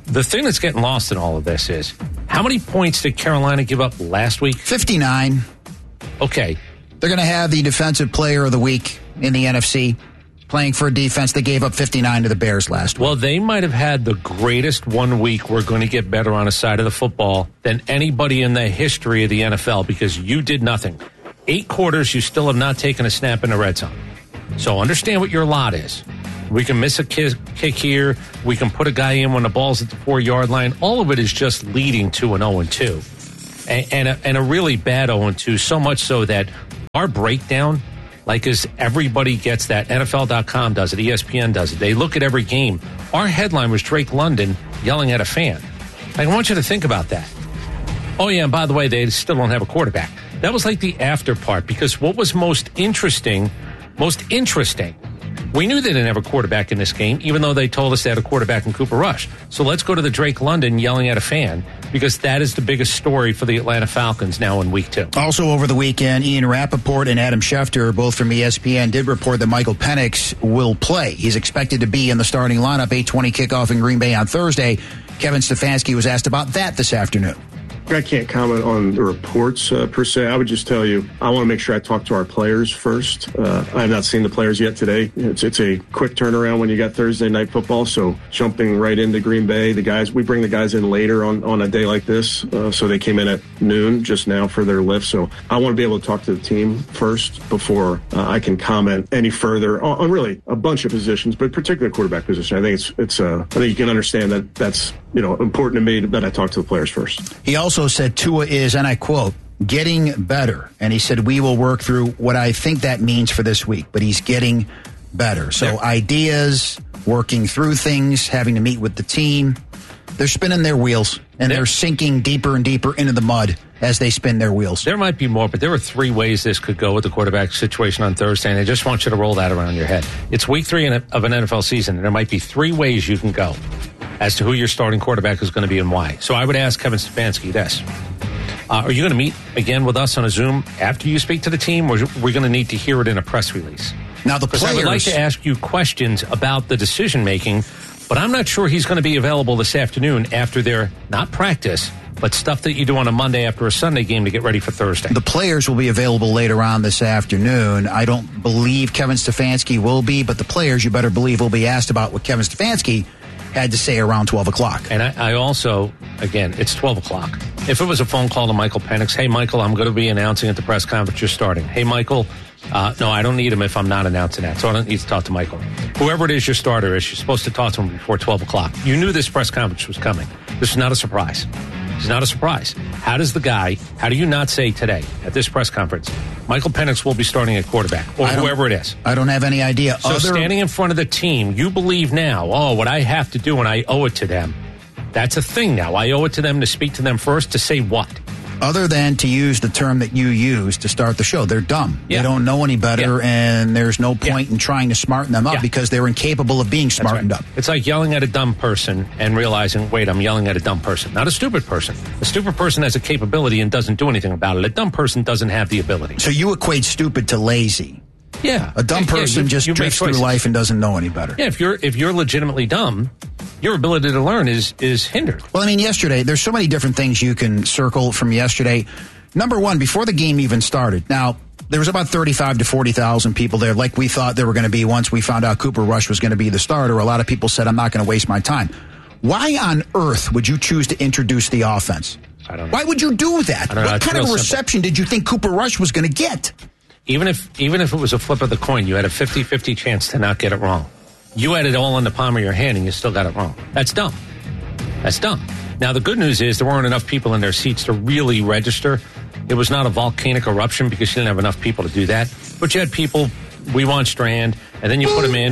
the thing that's getting lost in all of this is, how many points did Carolina give up last week? fifty-nine. Okay. They're going to have the defensive player of the week in the N F C playing for a defense that gave up fifty-nine to the Bears last week. Well, they might have had the greatest one week we're going to get better on a side of the football than anybody in the history of the N F L, because you did nothing. Eight quarters, you still have not taken a snap in the red zone. So understand what your lot is. We can miss a kick here. We can put a guy in when the ball's at the four-yard line. All of it is just leading to an oh and two. And, and, a, and a really bad oh and two, so much so that our breakdown, like as everybody gets that, N F L dot com does it, E S P N does it. They look at every game. Our headline was Drake London yelling at a fan. I want you to think about that. Oh, yeah, and by the way, they still don't have a quarterback. That was like the after part, because what was most interesting, most interesting, we knew they didn't have a quarterback in this game, even though they told us they had a quarterback in Cooper Rush. So let's go to the Drake London yelling at a fan, because that is the biggest story for the Atlanta Falcons now in week two. Also over the weekend, Ian Rappaport and Adam Schefter, both from E S P N, did report that Michael Penix will play. He's expected to be in the starting lineup, eight twenty kickoff in Green Bay on Thursday. Kevin Stefanski was asked about that this afternoon. I can't comment on the reports uh, per se. I would just tell you, I want to make sure I talk to our players first. Uh, I have not seen the players yet today. It's, it's a quick turnaround when you got Thursday night football. So jumping right into Green Bay, the guys, we bring the guys in later on, on a day like this. Uh, so they came in at noon just now for their lift. So I want to be able to talk to the team first before uh, I can comment any further on, on really a bunch of positions, but particularly quarterback position. I think it's, it's, uh, I think you can understand that that's, you know, important to me that I talk to the players first. He also said Tua is, and I quote, getting better. And he said, we will work through what I think that means for this week, but he's getting better. So there. Ideas, working through things, having to meet with the team, they're spinning their wheels, and there. They're sinking deeper and deeper into the mud as they spin their wheels. There might be more, but there are three ways this could go with the quarterback situation on Thursday, and I just want you to roll that around your head. It's week three of an N F L season, and there might be three ways you can go as to who your starting quarterback is going to be and why. So I would ask Kevin Stefanski this. Uh, are you going to meet again with us on a Zoom after you speak to the team, or are we going to need to hear it in a press release? Now, the players... I would like to ask you questions about the decision-making, but I'm not sure he's going to be available this afternoon after their, not practice, but stuff that you do on a Monday after a Sunday game to get ready for Thursday. The players will be available later on this afternoon. I don't believe Kevin Stefanski will be, but the players, you better believe, will be asked about what Kevin Stefanski had to say around twelve o'clock. And I, I also, again, it's twelve o'clock. If it was a phone call to Michael Penix, hey, Michael, I'm going to be announcing at the press conference you're starting. Hey, Michael, uh, no, I don't need him if I'm not announcing that, so I don't need to talk to Michael. Whoever it is your starter is, you're supposed to talk to him before twelve o'clock. You knew this press conference was coming. This is not a surprise. It's not a surprise. How does the guy, how do you not say today at this press conference, Michael Penix will be starting at quarterback, or whoever it is? I don't have any idea. So Other... standing in front of the team, you believe now, oh, what I have to do and I owe it to them. That's a thing now. I owe it to them to speak to them first to say what? Other than to use the term that you used to start the show. They're dumb. Yeah. They don't know any better, yeah. and there's no point yeah. in trying to smarten them up yeah. because they're incapable of being smartened right. up. It's like yelling at a dumb person and realizing, wait, I'm yelling at a dumb person, not a stupid person. A stupid person has a capability and doesn't do anything about it. A dumb person doesn't have the ability. So you equate stupid to lazy. Yeah. A dumb person yeah, you, just you drifts through life and doesn't know any better. Yeah, if you're if you're legitimately dumb, your ability to learn is is hindered. Well, I mean, yesterday, there's so many different things you can circle from yesterday. Number one, before the game even started. Now, there was about thirty-five to forty thousand people there, like we thought there were going to be once we found out Cooper Rush was going to be the starter. A lot of people said, I'm not going to waste my time. Why on earth would you choose to introduce the offense? I don't know. Why would you do that? I don't know. What It's kind of real reception simple. did you think Cooper Rush was going to get? Even if even if it was a flip of the coin, you had a fifty-fifty chance to not get it wrong. You had it all in the palm of your hand, and you still got it wrong. That's dumb. That's dumb. Now, the good news is there weren't enough people in their seats to really register. It was not a volcanic eruption because you didn't have enough people to do that. But you had people, we want Strand, and then you put him in.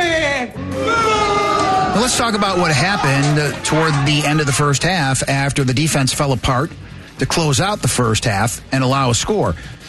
Well, let's talk about what happened uh, toward the end of the first half after the defense fell apart to close out the first half and allow a score.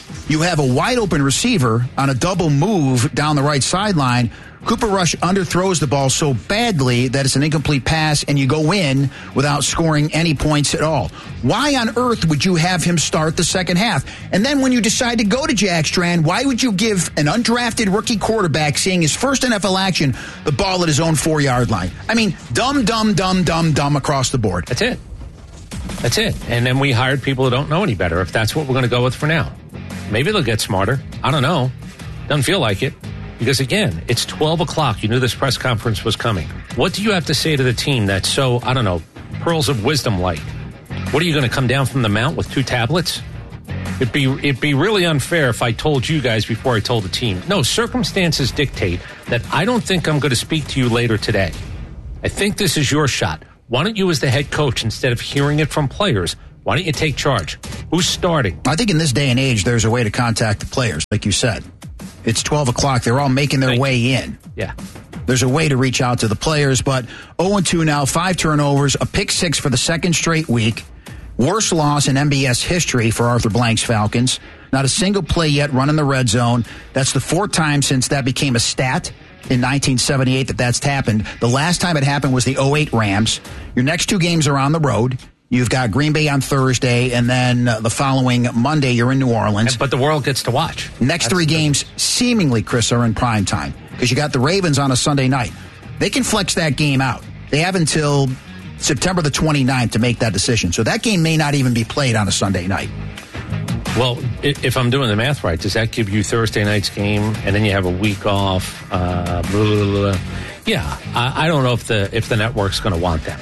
You have a wide open receiver on a double move down the right sideline. Cooper Rush underthrows the ball so badly that it's an incomplete pass, and you go in without scoring any points at all. Why on earth would you have him start the second half? And then when you decide to go to Jack Strand, why would you give an undrafted rookie quarterback seeing his first N F L action the ball at his own four-yard line? I mean, dumb, dumb, dumb, dumb, dumb across the board. That's it. That's it. And then we hired people who don't know any better, if that's what we're going to go with for now. Maybe they'll get smarter. I don't know. Doesn't feel like it. Because, again, it's twelve o'clock. You knew this press conference was coming. What do you have to say to the team that's so, I don't know, pearls of wisdom like? What are you going to come down from the mount with two tablets? It'd be, it'd be really unfair if I told you guys before I told the team. No, circumstances dictate that I don't think I'm going to speak to you later today. I think this is your shot. Why don't you, as the head coach, instead of hearing it from players, why don't you take charge? Who's starting? I think in this day and age, there's a way to contact the players, like you said. It's twelve o'clock. They're all making their Thank way you. in. Yeah. There's a way to reach out to the players, but oh and two now, five turnovers, a pick six for the second straight week. Worst loss in M B S history for Arthur Blank's Falcons. Not a single play yet run in the red zone. That's the fourth time since that became a stat in nineteen seventy-eight that that's happened. The last time it happened was the oh eight Rams. Your next two games are on the road. You've got Green Bay on Thursday, and then uh, the following Monday, you're in New Orleans. But the world gets to watch. Next That's three the- games, seemingly, Chris, are in prime time because you got the Ravens on a Sunday night. They can flex that game out. They have until September the twenty-ninth to make that decision. So that game may not even be played on a Sunday night. Well, i- if I'm doing the math right, does that give you Thursday night's game, and then you have a week off? Uh, blah, blah, blah. Yeah, I, I don't know if the if the network's going to want that.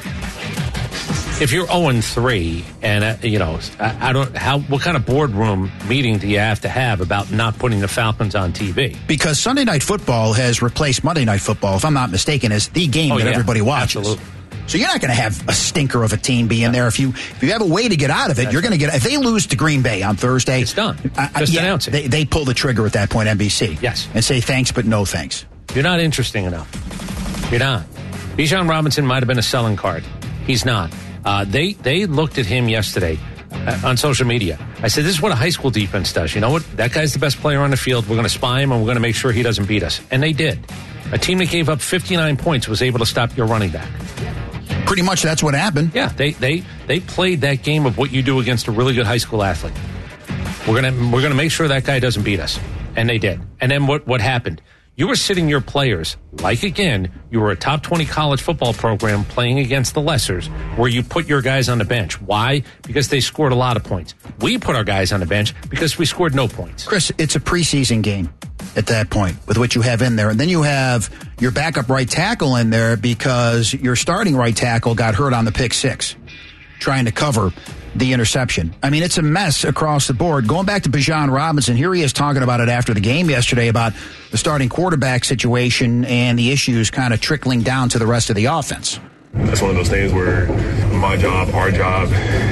If you're oh and three, and uh, you know, I, I don't how what kind of boardroom meeting do you have to have about not putting the Falcons on T V? Because Sunday Night Football has replaced Monday Night Football, if I'm not mistaken, as the game Oh, that yeah, everybody watches. absolutely. So you're not going to have a stinker of a team be in there. If you if you have a way to get out of it, you're going to get. If they lose to Green Bay on Thursday, It's done. I, I- Just yeah, announce it. They, they pull the trigger at that point, N B C. Yes. And say thanks, but no thanks. You're not interesting enough. You're not. Bijan Robinson might have been a selling card. He's not. Uh, they they looked at him yesterday uh, on social media. I said, this is what a high school defense does. You know what? That guy's the best player on the field. We're going to spy him, and we're going to make sure he doesn't beat us. And they did. A team that gave up fifty-nine points was able to stop your running back. Pretty much that's what happened. Yeah, they they they played that game of what you do against a really good high school athlete. We're gonna we're gonna make sure that guy doesn't beat us, and they did. And then what what happened? You were sitting your players, like again, you were a top twenty college football program playing against the lessers, where you put your guys on the bench. Why? Because they scored a lot of points. We put our guys on the bench because we scored no points. Chris, it's a preseason game at that point with what you have in there. And then you have your backup right tackle in there because your starting right tackle got hurt on the pick six, trying to cover the interception. I mean, it's a mess across the board. Going back to Bijan Robinson, here he is talking about it after the game yesterday about the starting quarterback situation and the issues kind of trickling down to the rest of the offense. It's one of those things where my job, our job,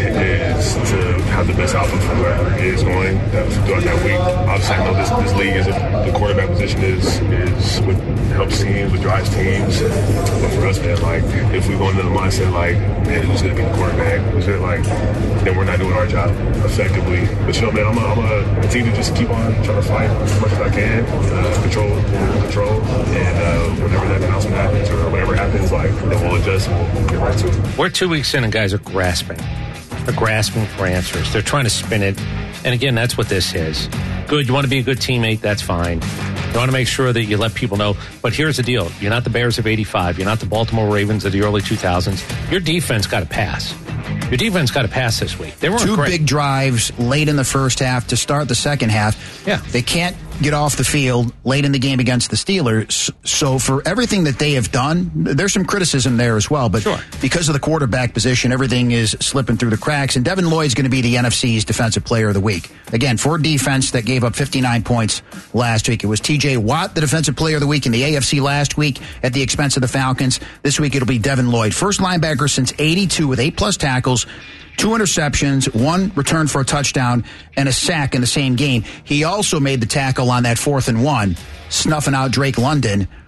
is to have the best outcome for whoever is going throughout that week. Obviously, I know this, this league is a, the quarterback position is is what helps teams, what drives teams. But for us, man, like if we go into the mindset like, man, who's going to be the quarterback? Who's it like? Then we're not doing our job effectively. But you know, man, I'm a, I'm a, a team to just keep on trying to fight as much as I can, uh, control, control, and uh, whenever that announcement happens or whatever happens, like then we'll adjust. We'll get right to it. We're two weeks in and guys are grasping. They're grasping for answers. They're trying to spin it. And again, that's what this is. Good. You want to be a good teammate? That's fine. You want to make sure that you let people know. But here's the deal. You're not the Bears of eighty-five. You're not the Baltimore Ravens of the early two thousands. Your defense got to pass. Your defense got to pass this week. They weren't Two great. big drives late in the first half to start the second half. Yeah. They can't get off the field late in the game against the Steelers. So for everything that they have done, there's some criticism there as well. But Sure. because of the quarterback position, everything is slipping through the cracks. And Devin Lloyd's going to be the N F C's Defensive Player of the Week. Again, for defense that gave up fifty-nine points last week. It was T J Watt, the Defensive Player of the Week in the A F C last week at the expense of the Falcons. This week it'll be Devin Lloyd. First linebacker since eighty-two with eight plus tackles, two interceptions, one return for a touchdown, and a sack in the same game. He also made the tackle on that fourth and one, snuffing out Drake London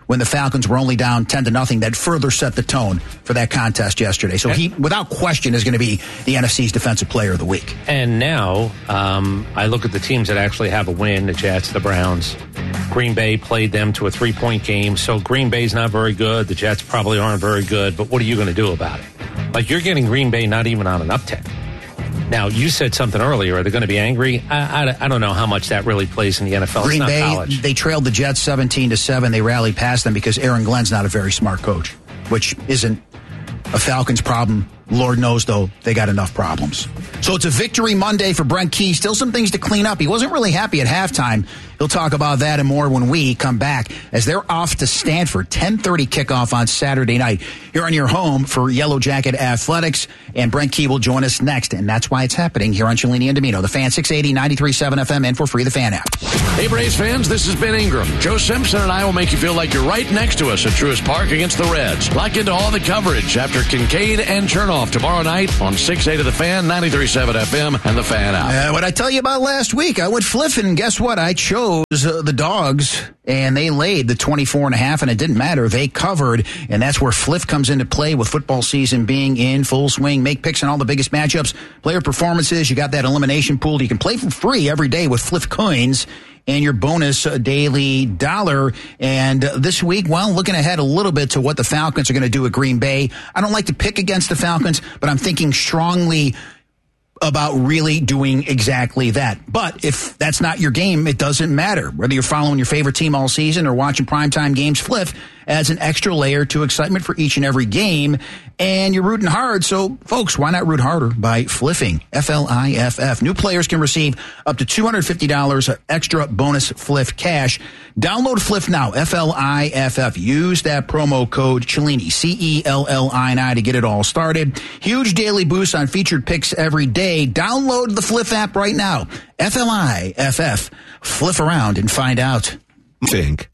when the Falcons were only down ten to nothing that further set the tone for that contest yesterday. So he, without question, is going to be the N F C's Defensive Player of the Week. And now um, I look at the teams that actually have a win, the Jets, the Browns. Green Bay played them to a three-point game, so Green Bay's not very good. The Jets probably aren't very good, but what are you going to do about it? Like, you're getting Green Bay not even on an uptick. Now, you said something earlier. Are they going to be angry? I, I, I don't know how much that really plays in the N F L. Green it's not Bay, college. They trailed the Jets seventeen to seven. They rallied past them because Aaron Glenn's not a very smart coach, which isn't a Falcons problem. Lord knows, though, they got enough problems. So it's a victory Monday for Brent Key. Still some things to clean up. He wasn't really happy at halftime. He'll talk about that and more when we come back as they're off to Stanford. ten thirty kickoff on Saturday night. Here on your home for Yellow Jacket Athletics. And Brent Key will join us next. And that's why it's happening here on Cellini and Domino. The Fan, six eighty, ninety-three point seven F M, and for free, the Fan app. Hey, Braves fans, this is Ben Ingram. Joe Simpson and I will make you feel like you're right next to us at Truist Park against the Reds. Lock into all the coverage after Kincaid and Chernoff tomorrow night on six eighty The Fan, ninety-three point seven F M, and the Fan app. Uh, what I tell you about last week, I went flipping, and guess what? I chose uh, the Dogs, and they laid the twenty-four and a half, and it didn't matter. They covered, and that's where Fliff comes into play with football season being in full swing. Make picks on all the biggest matchups, player performances. You got that elimination pool. You can play for free every day with Fliff Coins and your bonus daily dollar. And this week, well, looking ahead a little bit to what the Falcons are going to do at Green Bay. I don't like to pick against the Falcons, but I'm thinking strongly about really doing exactly that. But if that's not your game, it doesn't matter. Whether you're following your favorite team all season or watching primetime games, Fliff adds an extra layer to excitement for each and every game. And you're rooting hard. So, folks, why not root harder by fliffing? F L I F F. New players can receive up to two hundred fifty dollars of extra bonus Fliff cash. Download Fliff now, F L I F F. Use that promo code Cellini, C E L L I N I, to get it all started. Huge daily boost on featured picks every day. Download the Fliff app right now. F L I F F. Fliff around and find out. Think.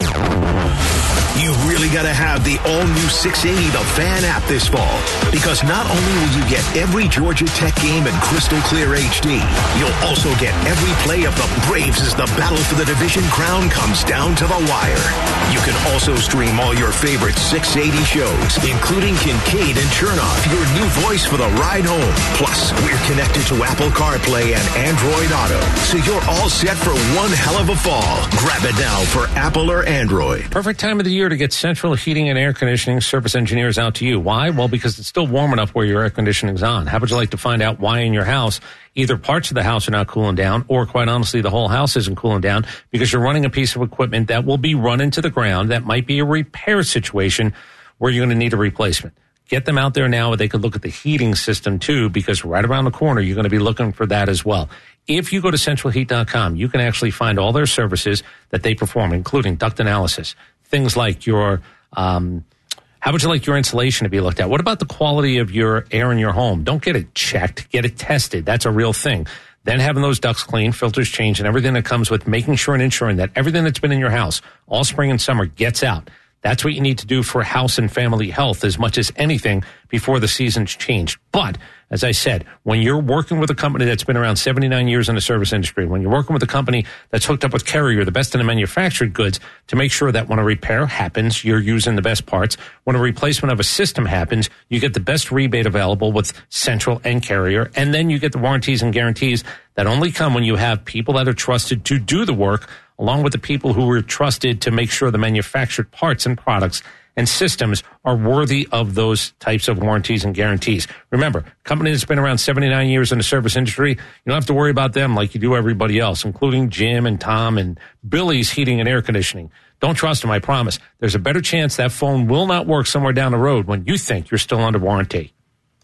You really got to have the all-new six eighty The Fan app this fall, because not only will you get every Georgia Tech game in crystal clear H D, you'll also get every play of the Braves as the battle for the division crown comes down to the wire. You can also stream all your favorite six eighty shows, including Kincaid and Chernoff, your new voice for the ride home. Plus, we're connected to Apple CarPlay and Android Auto, so you're all set for one hell of a fall. Grab it now for Apple or Android. Perfect time of the year to get central heating and air conditioning service engineers out to you. Why? Well, because it's still warm enough where your air conditioning's on. How would you like to find out why in your house either parts of the house are not cooling down, or quite honestly, the whole house isn't cooling down because you're running a piece of equipment that will be run into the ground? That might be a repair situation where you're going to need a replacement. Get them out there now. They could look at the heating system too, because right around the corner, you're going to be looking for that as well. If you go to central heat dot com, you can actually find all their services that they perform, including duct analysis, things like your, um, how would you like your insulation to be looked at? What about the quality of your air in your home? Don't get it checked. Get it tested. That's a real thing. Then having those ducts cleaned, filters changed, and everything that comes with making sure and ensuring that everything that's been in your house all spring and summer gets out. That's what you need to do for house and family health as much as anything before the seasons change. But, as I said, when you're working with a company that's been around seventy-nine years in the service industry, when you're working with a company that's hooked up with Carrier, the best in the manufactured goods, to make sure that when a repair happens, you're using the best parts. When a replacement of a system happens, you get the best rebate available with Central and Carrier. And then you get the warranties and guarantees that only come when you have people that are trusted to do the work, along with the people who were trusted to make sure the manufactured parts and products and systems are worthy of those types of warranties and guarantees. Remember, a company that's been around seventy-nine years in the service industry, you don't have to worry about them like you do everybody else, including Jim and Tom and Billy's Heating and Air Conditioning. Don't trust them, I promise. There's a better chance that phone will not work somewhere down the road when you think you're still under warranty.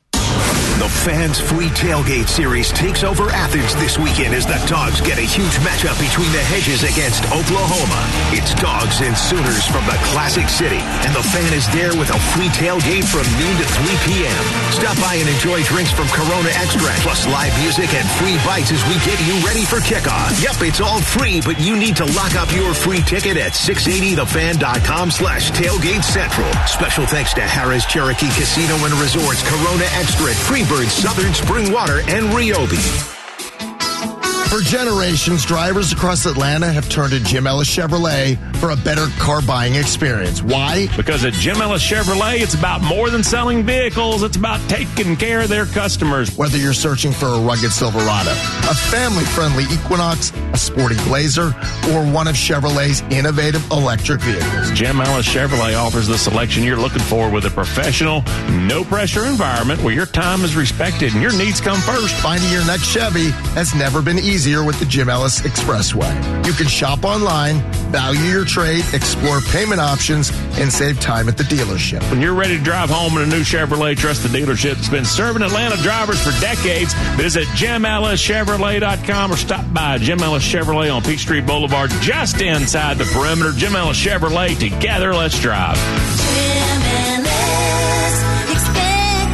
The Fans Free Tailgate Series takes over Athens this weekend as the Dogs get a huge matchup between the Hedges against Oklahoma. It's Dogs and Sooners from the Classic City, and the Fan is there with a free tailgate from noon to three p.m. Stop by and enjoy drinks from Corona Extract, plus live music and free bites as we get you ready for kickoff. Yep, it's all free, but you need to lock up your free ticket at six eighty the fan dot com slash tailgate central. Special thanks to Harris Cherokee Casino and Resorts, Corona Extract, Freebird, Southern Spring Water, and Ryobi. For For generations, drivers across Atlanta have turned to Jim Ellis Chevrolet for a better car buying experience. Why? Because at Jim Ellis Chevrolet, it's about more than selling vehicles. It's about taking care of their customers. Whether you're searching for a rugged Silverado, a family-friendly Equinox, a sporty Blazer, or one of Chevrolet's innovative electric vehicles, Jim Ellis Chevrolet offers the selection you're looking for with a professional, no-pressure environment where your time is respected and your needs come first. Finding your next Chevy has never been easier with the Jim Ellis Expressway. You can shop online, value your trade, explore payment options, and save time at the dealership. When you're ready to drive home in a new Chevrolet, trust the dealership that's been serving Atlanta drivers for decades. Visit Jim Ellis Chevrolet dot com or stop by Jim Ellis Chevrolet on Peachtree Boulevard, just inside the perimeter. Jim Ellis Chevrolet, together, let's drive. Jim Ellis, expect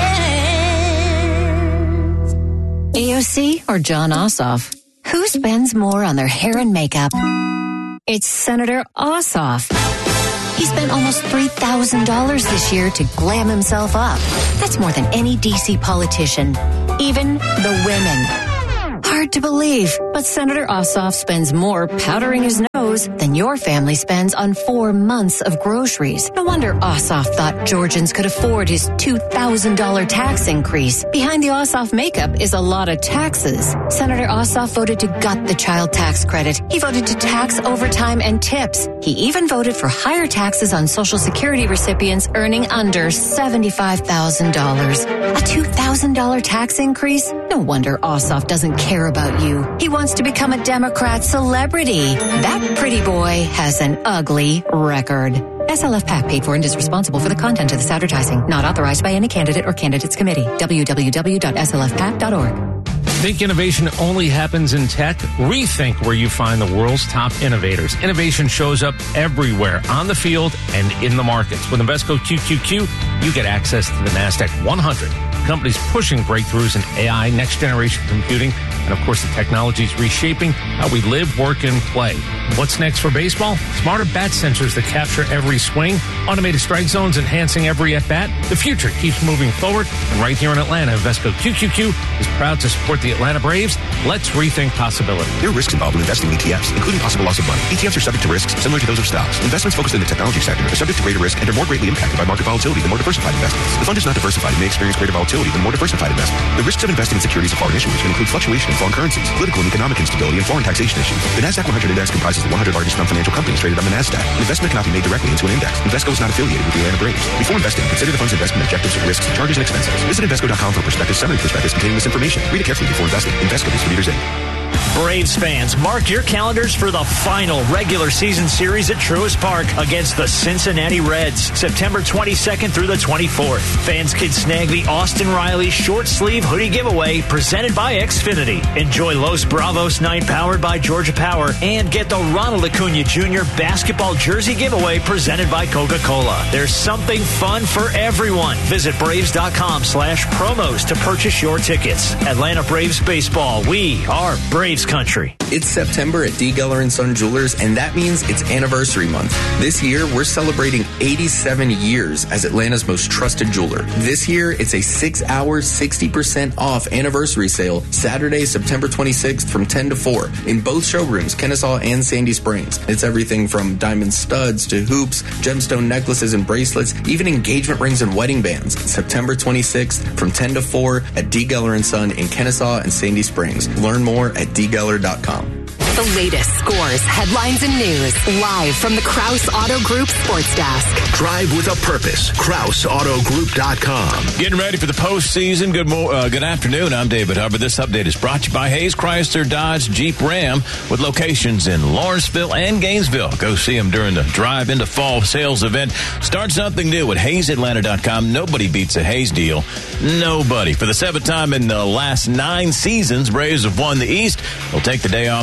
the best. A O C or John Ossoff? Who spends more on their hair and makeup? It's Senator Ossoff. He spent almost three thousand dollars this year to glam himself up. That's more than any D C politician, even the women. Hard to believe, but Senator Ossoff spends more powdering his nose than your family spends on four months of groceries. No wonder Ossoff thought Georgians could afford his two thousand dollars tax increase. Behind the Ossoff makeup is a lot of taxes. Senator Ossoff voted to gut the child tax credit. He voted to tax overtime and tips. He even voted for higher taxes on Social Security recipients earning under seventy-five thousand dollars. A two thousand dollars tax increase? No wonder Ossoff doesn't care about you. He wants to become a Democrat celebrity. That pretty boy has an ugly record. S L F PAC paid for and is responsible for the content of this advertising. Not authorized by any candidate or candidates committee. w w w dot s l f pac dot org. Think innovation only happens in tech? Rethink where you find the world's top innovators. Innovation shows up everywhere, on the field and in the markets. With Invesco Q Q Q, you get access to the NASDAQ one hundred. Companies pushing breakthroughs in A I, next-generation computing, and, of course, the technology is reshaping how we live, work, and play. What's next for baseball? Smarter bat sensors that capture every swing, automated strike zones enhancing every at-bat. The future keeps moving forward, and right here in Atlanta, Invesco Q Q Q is proud to support the Atlanta Braves. Let's rethink possibility. There are risks involved in investing in E T Fs, including possible loss of money. E T Fs are subject to risks similar to those of stocks. Investments focused in the technology sector are subject to greater risk and are more greatly impacted by market volatility than more diversified investments. The fund is not diversified and may experience greater volatility than more diversified investments. The risks of investing in securities of foreign issuers can include fluctuation in foreign currencies, political and economic instability, and foreign taxation issues. The NASDAQ one hundred index comprises the one hundred largest non-financial companies traded on the NASDAQ. An investment cannot be made directly into an index. Invesco is not affiliated with the Atlanta Braves. Before investing, consider the fund's investment objectives, risks, charges, and expenses. Visit Invesco dot com for prospectus summary prospectus containing this information. Read it carefully before investing. Invesco Distributors Incorporated. Braves fans, mark your calendars for the final regular season series at Truist Park against the Cincinnati Reds, September twenty-second through the twenty-fourth. Fans can snag the Austin Riley short sleeve hoodie giveaway presented by Xfinity. Enjoy Los Bravos night powered by Georgia Power and get the Ronald Acuna Junior basketball jersey giveaway presented by Coca-Cola. There's something fun for everyone. Visit Braves dot com slash promos to purchase your tickets. Atlanta Braves baseball. We are Braves country. It's September at D. Geller and Son Jewelers, and that means it's anniversary month. This year, we're celebrating eighty-seven years as Atlanta's most trusted jeweler. This year, it's a six-hour, sixty percent off anniversary sale, Saturday, September twenty-sixth from ten to four in both showrooms, Kennesaw and Sandy Springs. It's everything from diamond studs to hoops, gemstone necklaces and bracelets, even engagement rings and wedding bands. September twenty-sixth from ten to four at D. Geller and Son in Kennesaw and Sandy Springs. Learn more at d geller dot com. The latest scores, headlines, and news live from the Krause Auto Group Sports Desk. Drive with a purpose. Krause Auto Group dot com. Getting ready for the postseason. Good mo- uh, good afternoon. I'm David Hubbard. This update is brought to you by Hayes Chrysler Dodge Jeep Ram with locations in Lawrenceville and Gainesville. Go see them during the Drive into Fall sales event. Start something new at Hayes Atlanta dot com. Nobody beats a Hayes deal. Nobody. For the seventh time in the last nine seasons, Braves have won the East. They'll take the day off the day, then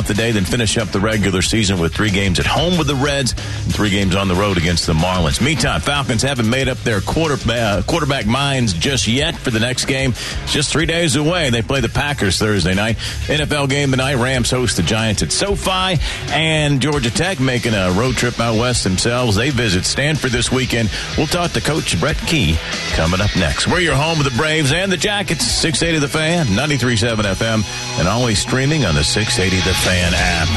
and finish up the regular season with three games at home with the Reds and three games on the road against the Marlins. Meantime, Falcons haven't made up their quarterback, quarterback minds just yet for the next game. It's just three days away. They play the Packers Thursday night. N F L game tonight. Rams host the Giants at SoFi. And Georgia Tech making a road trip out west themselves. They visit Stanford this weekend. We'll talk to Coach Brett Key coming up next. We're your home of the Braves and the Jackets. six eighty The Fan, ninety-three point seven F M, and always streaming on the six eighty The Fan app.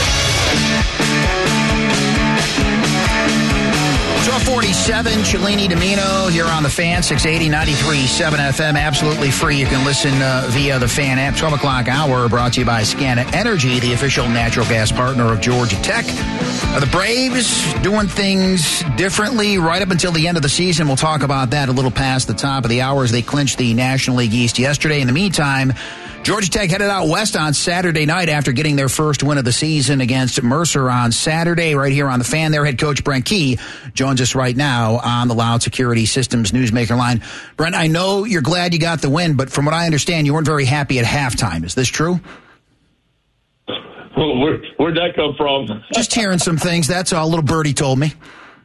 twelve forty-seven, Cellini Domino here on the Fan, six eighty, ninety-three point seven F M, absolutely free. You can listen uh, via the Fan app. twelve o'clock hour brought to you by Scana Energy, the official natural gas partner of Georgia Tech. Uh, the Braves doing things differently right up until the end of the season. We'll talk about that a little past the top of the hour as they clinched the National League East yesterday. In the meantime, Georgia Tech headed out west on Saturday night after getting their first win of the season against Mercer on Saturday. Right here on the Fan, their head coach Brent Key joins us right now on the Loud Security Systems Newsmaker line. Brent, I know you're glad you got the win, but from what I understand, you weren't very happy at halftime. Is this true? Well, where, where'd that come from? Just hearing some things. That's all. A little birdie told me.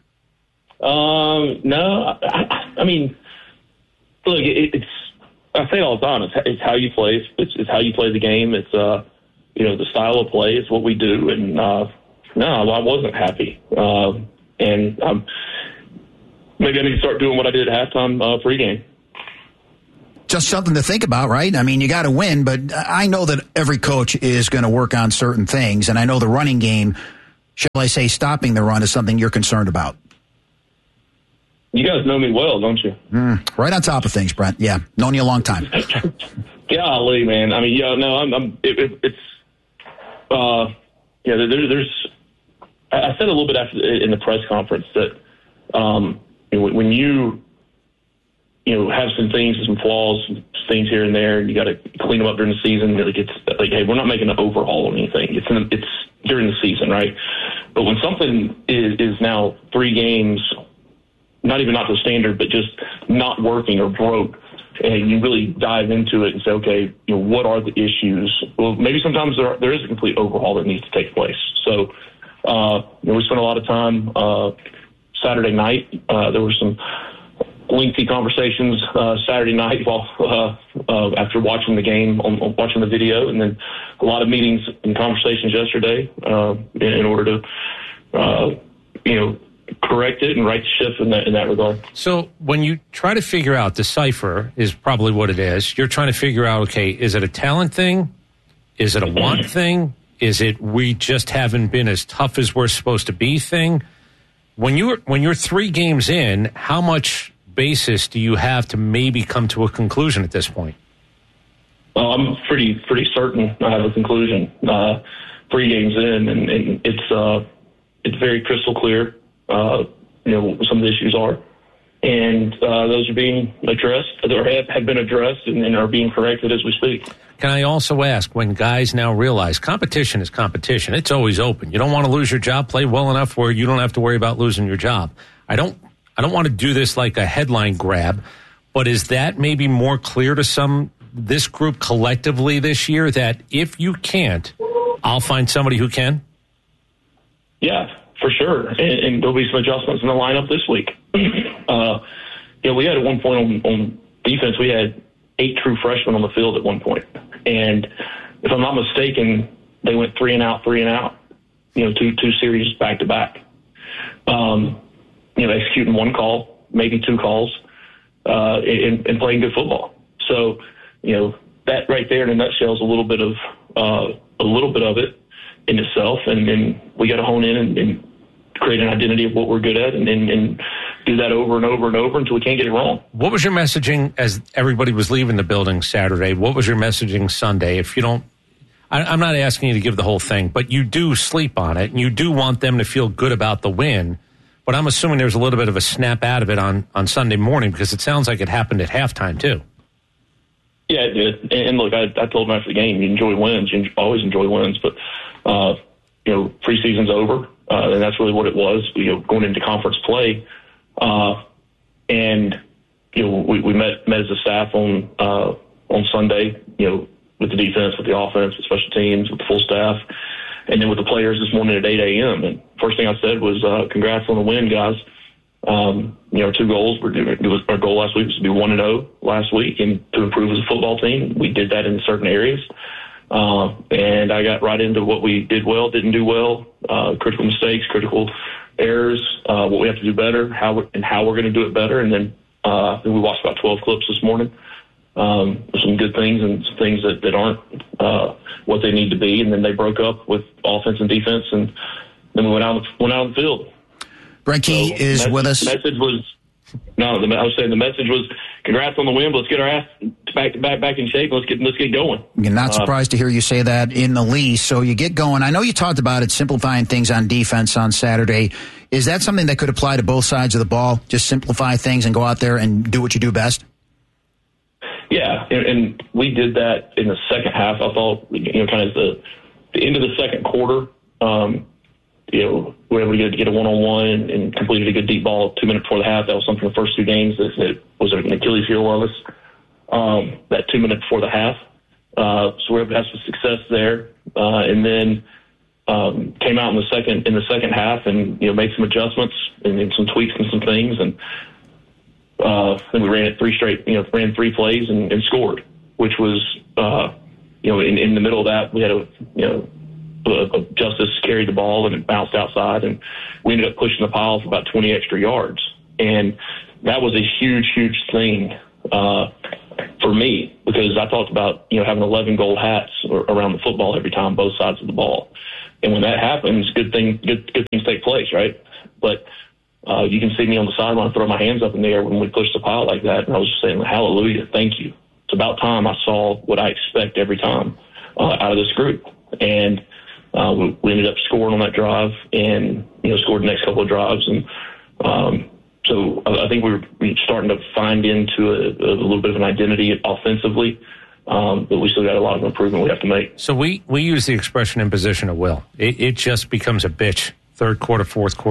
Um, no, I, I mean, look, it, it's. I say it all the time. It's, it's how you play. It's, it's how you play the game. It's uh, you know, the style of play. It's what we do. And uh, no, I wasn't happy. Uh, and um, maybe I need to start doing what I did at halftime uh, pregame. Just something to think about, right? I mean, you got to win, but I know that every coach is going to work on certain things, and I know the running game, shall I say, stopping the run is something you're concerned about. You guys know me well, don't you? Mm, right on top of things, Brent. Yeah, known you a long time. Golly, man. I mean, yeah, no, I'm. I'm it, it, it's, uh, yeah. There, there's. I said a little bit after in the press conference that, um, you know, when you, you know, have some things, some flaws, some things here and there, and you got to clean them up during the season. Like it's like, hey, we're not making an overhaul or anything. It's in, it's during the season, right? But when something is is now three games. Not even not to the standard, but just not working or broke, and you really dive into it and say, okay, you know, what are the issues? Well, maybe sometimes there, are, there is a complete overhaul that needs to take place. So, uh, you know, we spent a lot of time uh, Saturday night. Uh, there were some lengthy conversations uh, Saturday night while uh, uh, after watching the game, on, on watching the video, and then a lot of meetings and conversations yesterday uh, in, in order to, uh, you know, correct it and right the ship in that in that regard. So when you try to figure out, decipher is probably what it is. You're trying to figure out, okay, is it a talent thing? Is it a want thing? Is it we just haven't been as tough as we're supposed to be thing? When you're when you're three games in, how much basis do you have to maybe come to a conclusion at this point? Well, I'm pretty pretty certain I have a conclusion. Uh, three games in, and, and it's uh, it's very crystal clear. Uh, you know, some of the issues are. And uh, those are being addressed, or have, have been addressed, and, and are being corrected as we speak. Can I also ask, when guys now realize competition is competition, it's always open. You don't want to lose your job, play well enough where you don't have to worry about losing your job. I don't I don't want to do this like a headline grab, but is that maybe more clear to some, this group collectively this year, that if you can't, I'll find somebody who can? Yeah. For sure, and, and there'll be some adjustments in the lineup this week. uh, yeah, we had at one point on, on defense, we had eight true freshmen on the field at one point, and if I'm not mistaken, they went three and out, three and out. You know, two two series back to back. Um, you know, executing one call, maybe two calls, uh, and, and playing good football. So, you know, that right there in a nutshell is a little bit of uh, a little bit of it in itself, and then we got to hone in and, and create an identity of what we're good at, and, and, and do that over and over and over until we can't get it wrong. What was your messaging as everybody was leaving the building Saturday? What was your messaging Sunday? If you don't, I, I'm not asking you to give the whole thing, but you do sleep on it, and you do want them to feel good about the win. But I'm assuming there's a little bit of a snap out of it on, on Sunday morning, because it sounds like it happened at halftime too. Yeah, it did. And look, I, I told them after the game, you enjoy wins. You always enjoy wins. But, uh, you know, preseason's over, uh, and that's really what it was, you know, going into conference play. Uh, and, you know, we, we met, met as a staff on uh, on Sunday, you know, with the defense, with the offense, with special teams, with the full staff. and then with the players this morning at eight a.m. And first thing I said was, uh, congrats on the win, guys. Um, you know, two goals. We're doing, it was, our goal last week was to be one and oh last week and to improve as a football team. We did that in certain areas. Uh, and I got right into what we did well, didn't do well, uh, critical mistakes, critical errors, uh, what we have to do better, how we're, and how we're going to do it better. And then, uh, we watched about twelve clips this morning. Um, some good things and some things that, that aren't, uh, what they need to be. And then they broke up with offense and defense. And then we went out, went out on the field. Brent Key so is message, with us. The message was, no, the, I was saying the message was, congrats on the win, but let's get our ass back, back, back in shape. Let's get, let's get going. You're not Uh, surprised to hear you say that in the least. So you get going. I know you talked about it, simplifying things on defense on Saturday. Is that something that could apply to both sides of the ball? Just simplify things and go out there and do what you do best? Yeah, and, and we did that in the second half. I thought, you know, kind of the, the end of the second quarter, um, you know, we were able to get, get a one-on-one and, and completed a good deep ball two minutes before the half. That was something the first two games that, that was an Achilles heel of us, um, that two minutes before the half. Uh, so we were able to have some success there. Uh, and then um, came out in the second in the second half and, you know, made some adjustments and, and some tweaks and some things. And uh, then we ran it three straight, you know, ran three plays and, and scored, which was, uh, you know, in, in the middle of that, we had a, you know, Uh, Justice carried the ball and it bounced outside, and we ended up pushing the pile for about twenty extra yards. And that was a huge, huge thing uh, for me because I talked about, you know, having eleven gold hats around the football every time, both sides of the ball. And when that happens, good thing, good, good things take place, right? But uh, you can see me on the sideline throw my hands up in the air when we push the pile like that, and I was just saying, hallelujah, thank you. It's about time I saw what I expect every time uh, out of this group. And Uh, we, we ended up scoring on that drive and, you know, scored the next couple of drives. And um, so I, I think we were starting to find into a, a little bit of an identity offensively, um, but we still got a lot of improvement we have to make. So we, we use the expression in position of will. It, it just becomes a bitch third quarter, fourth quarter.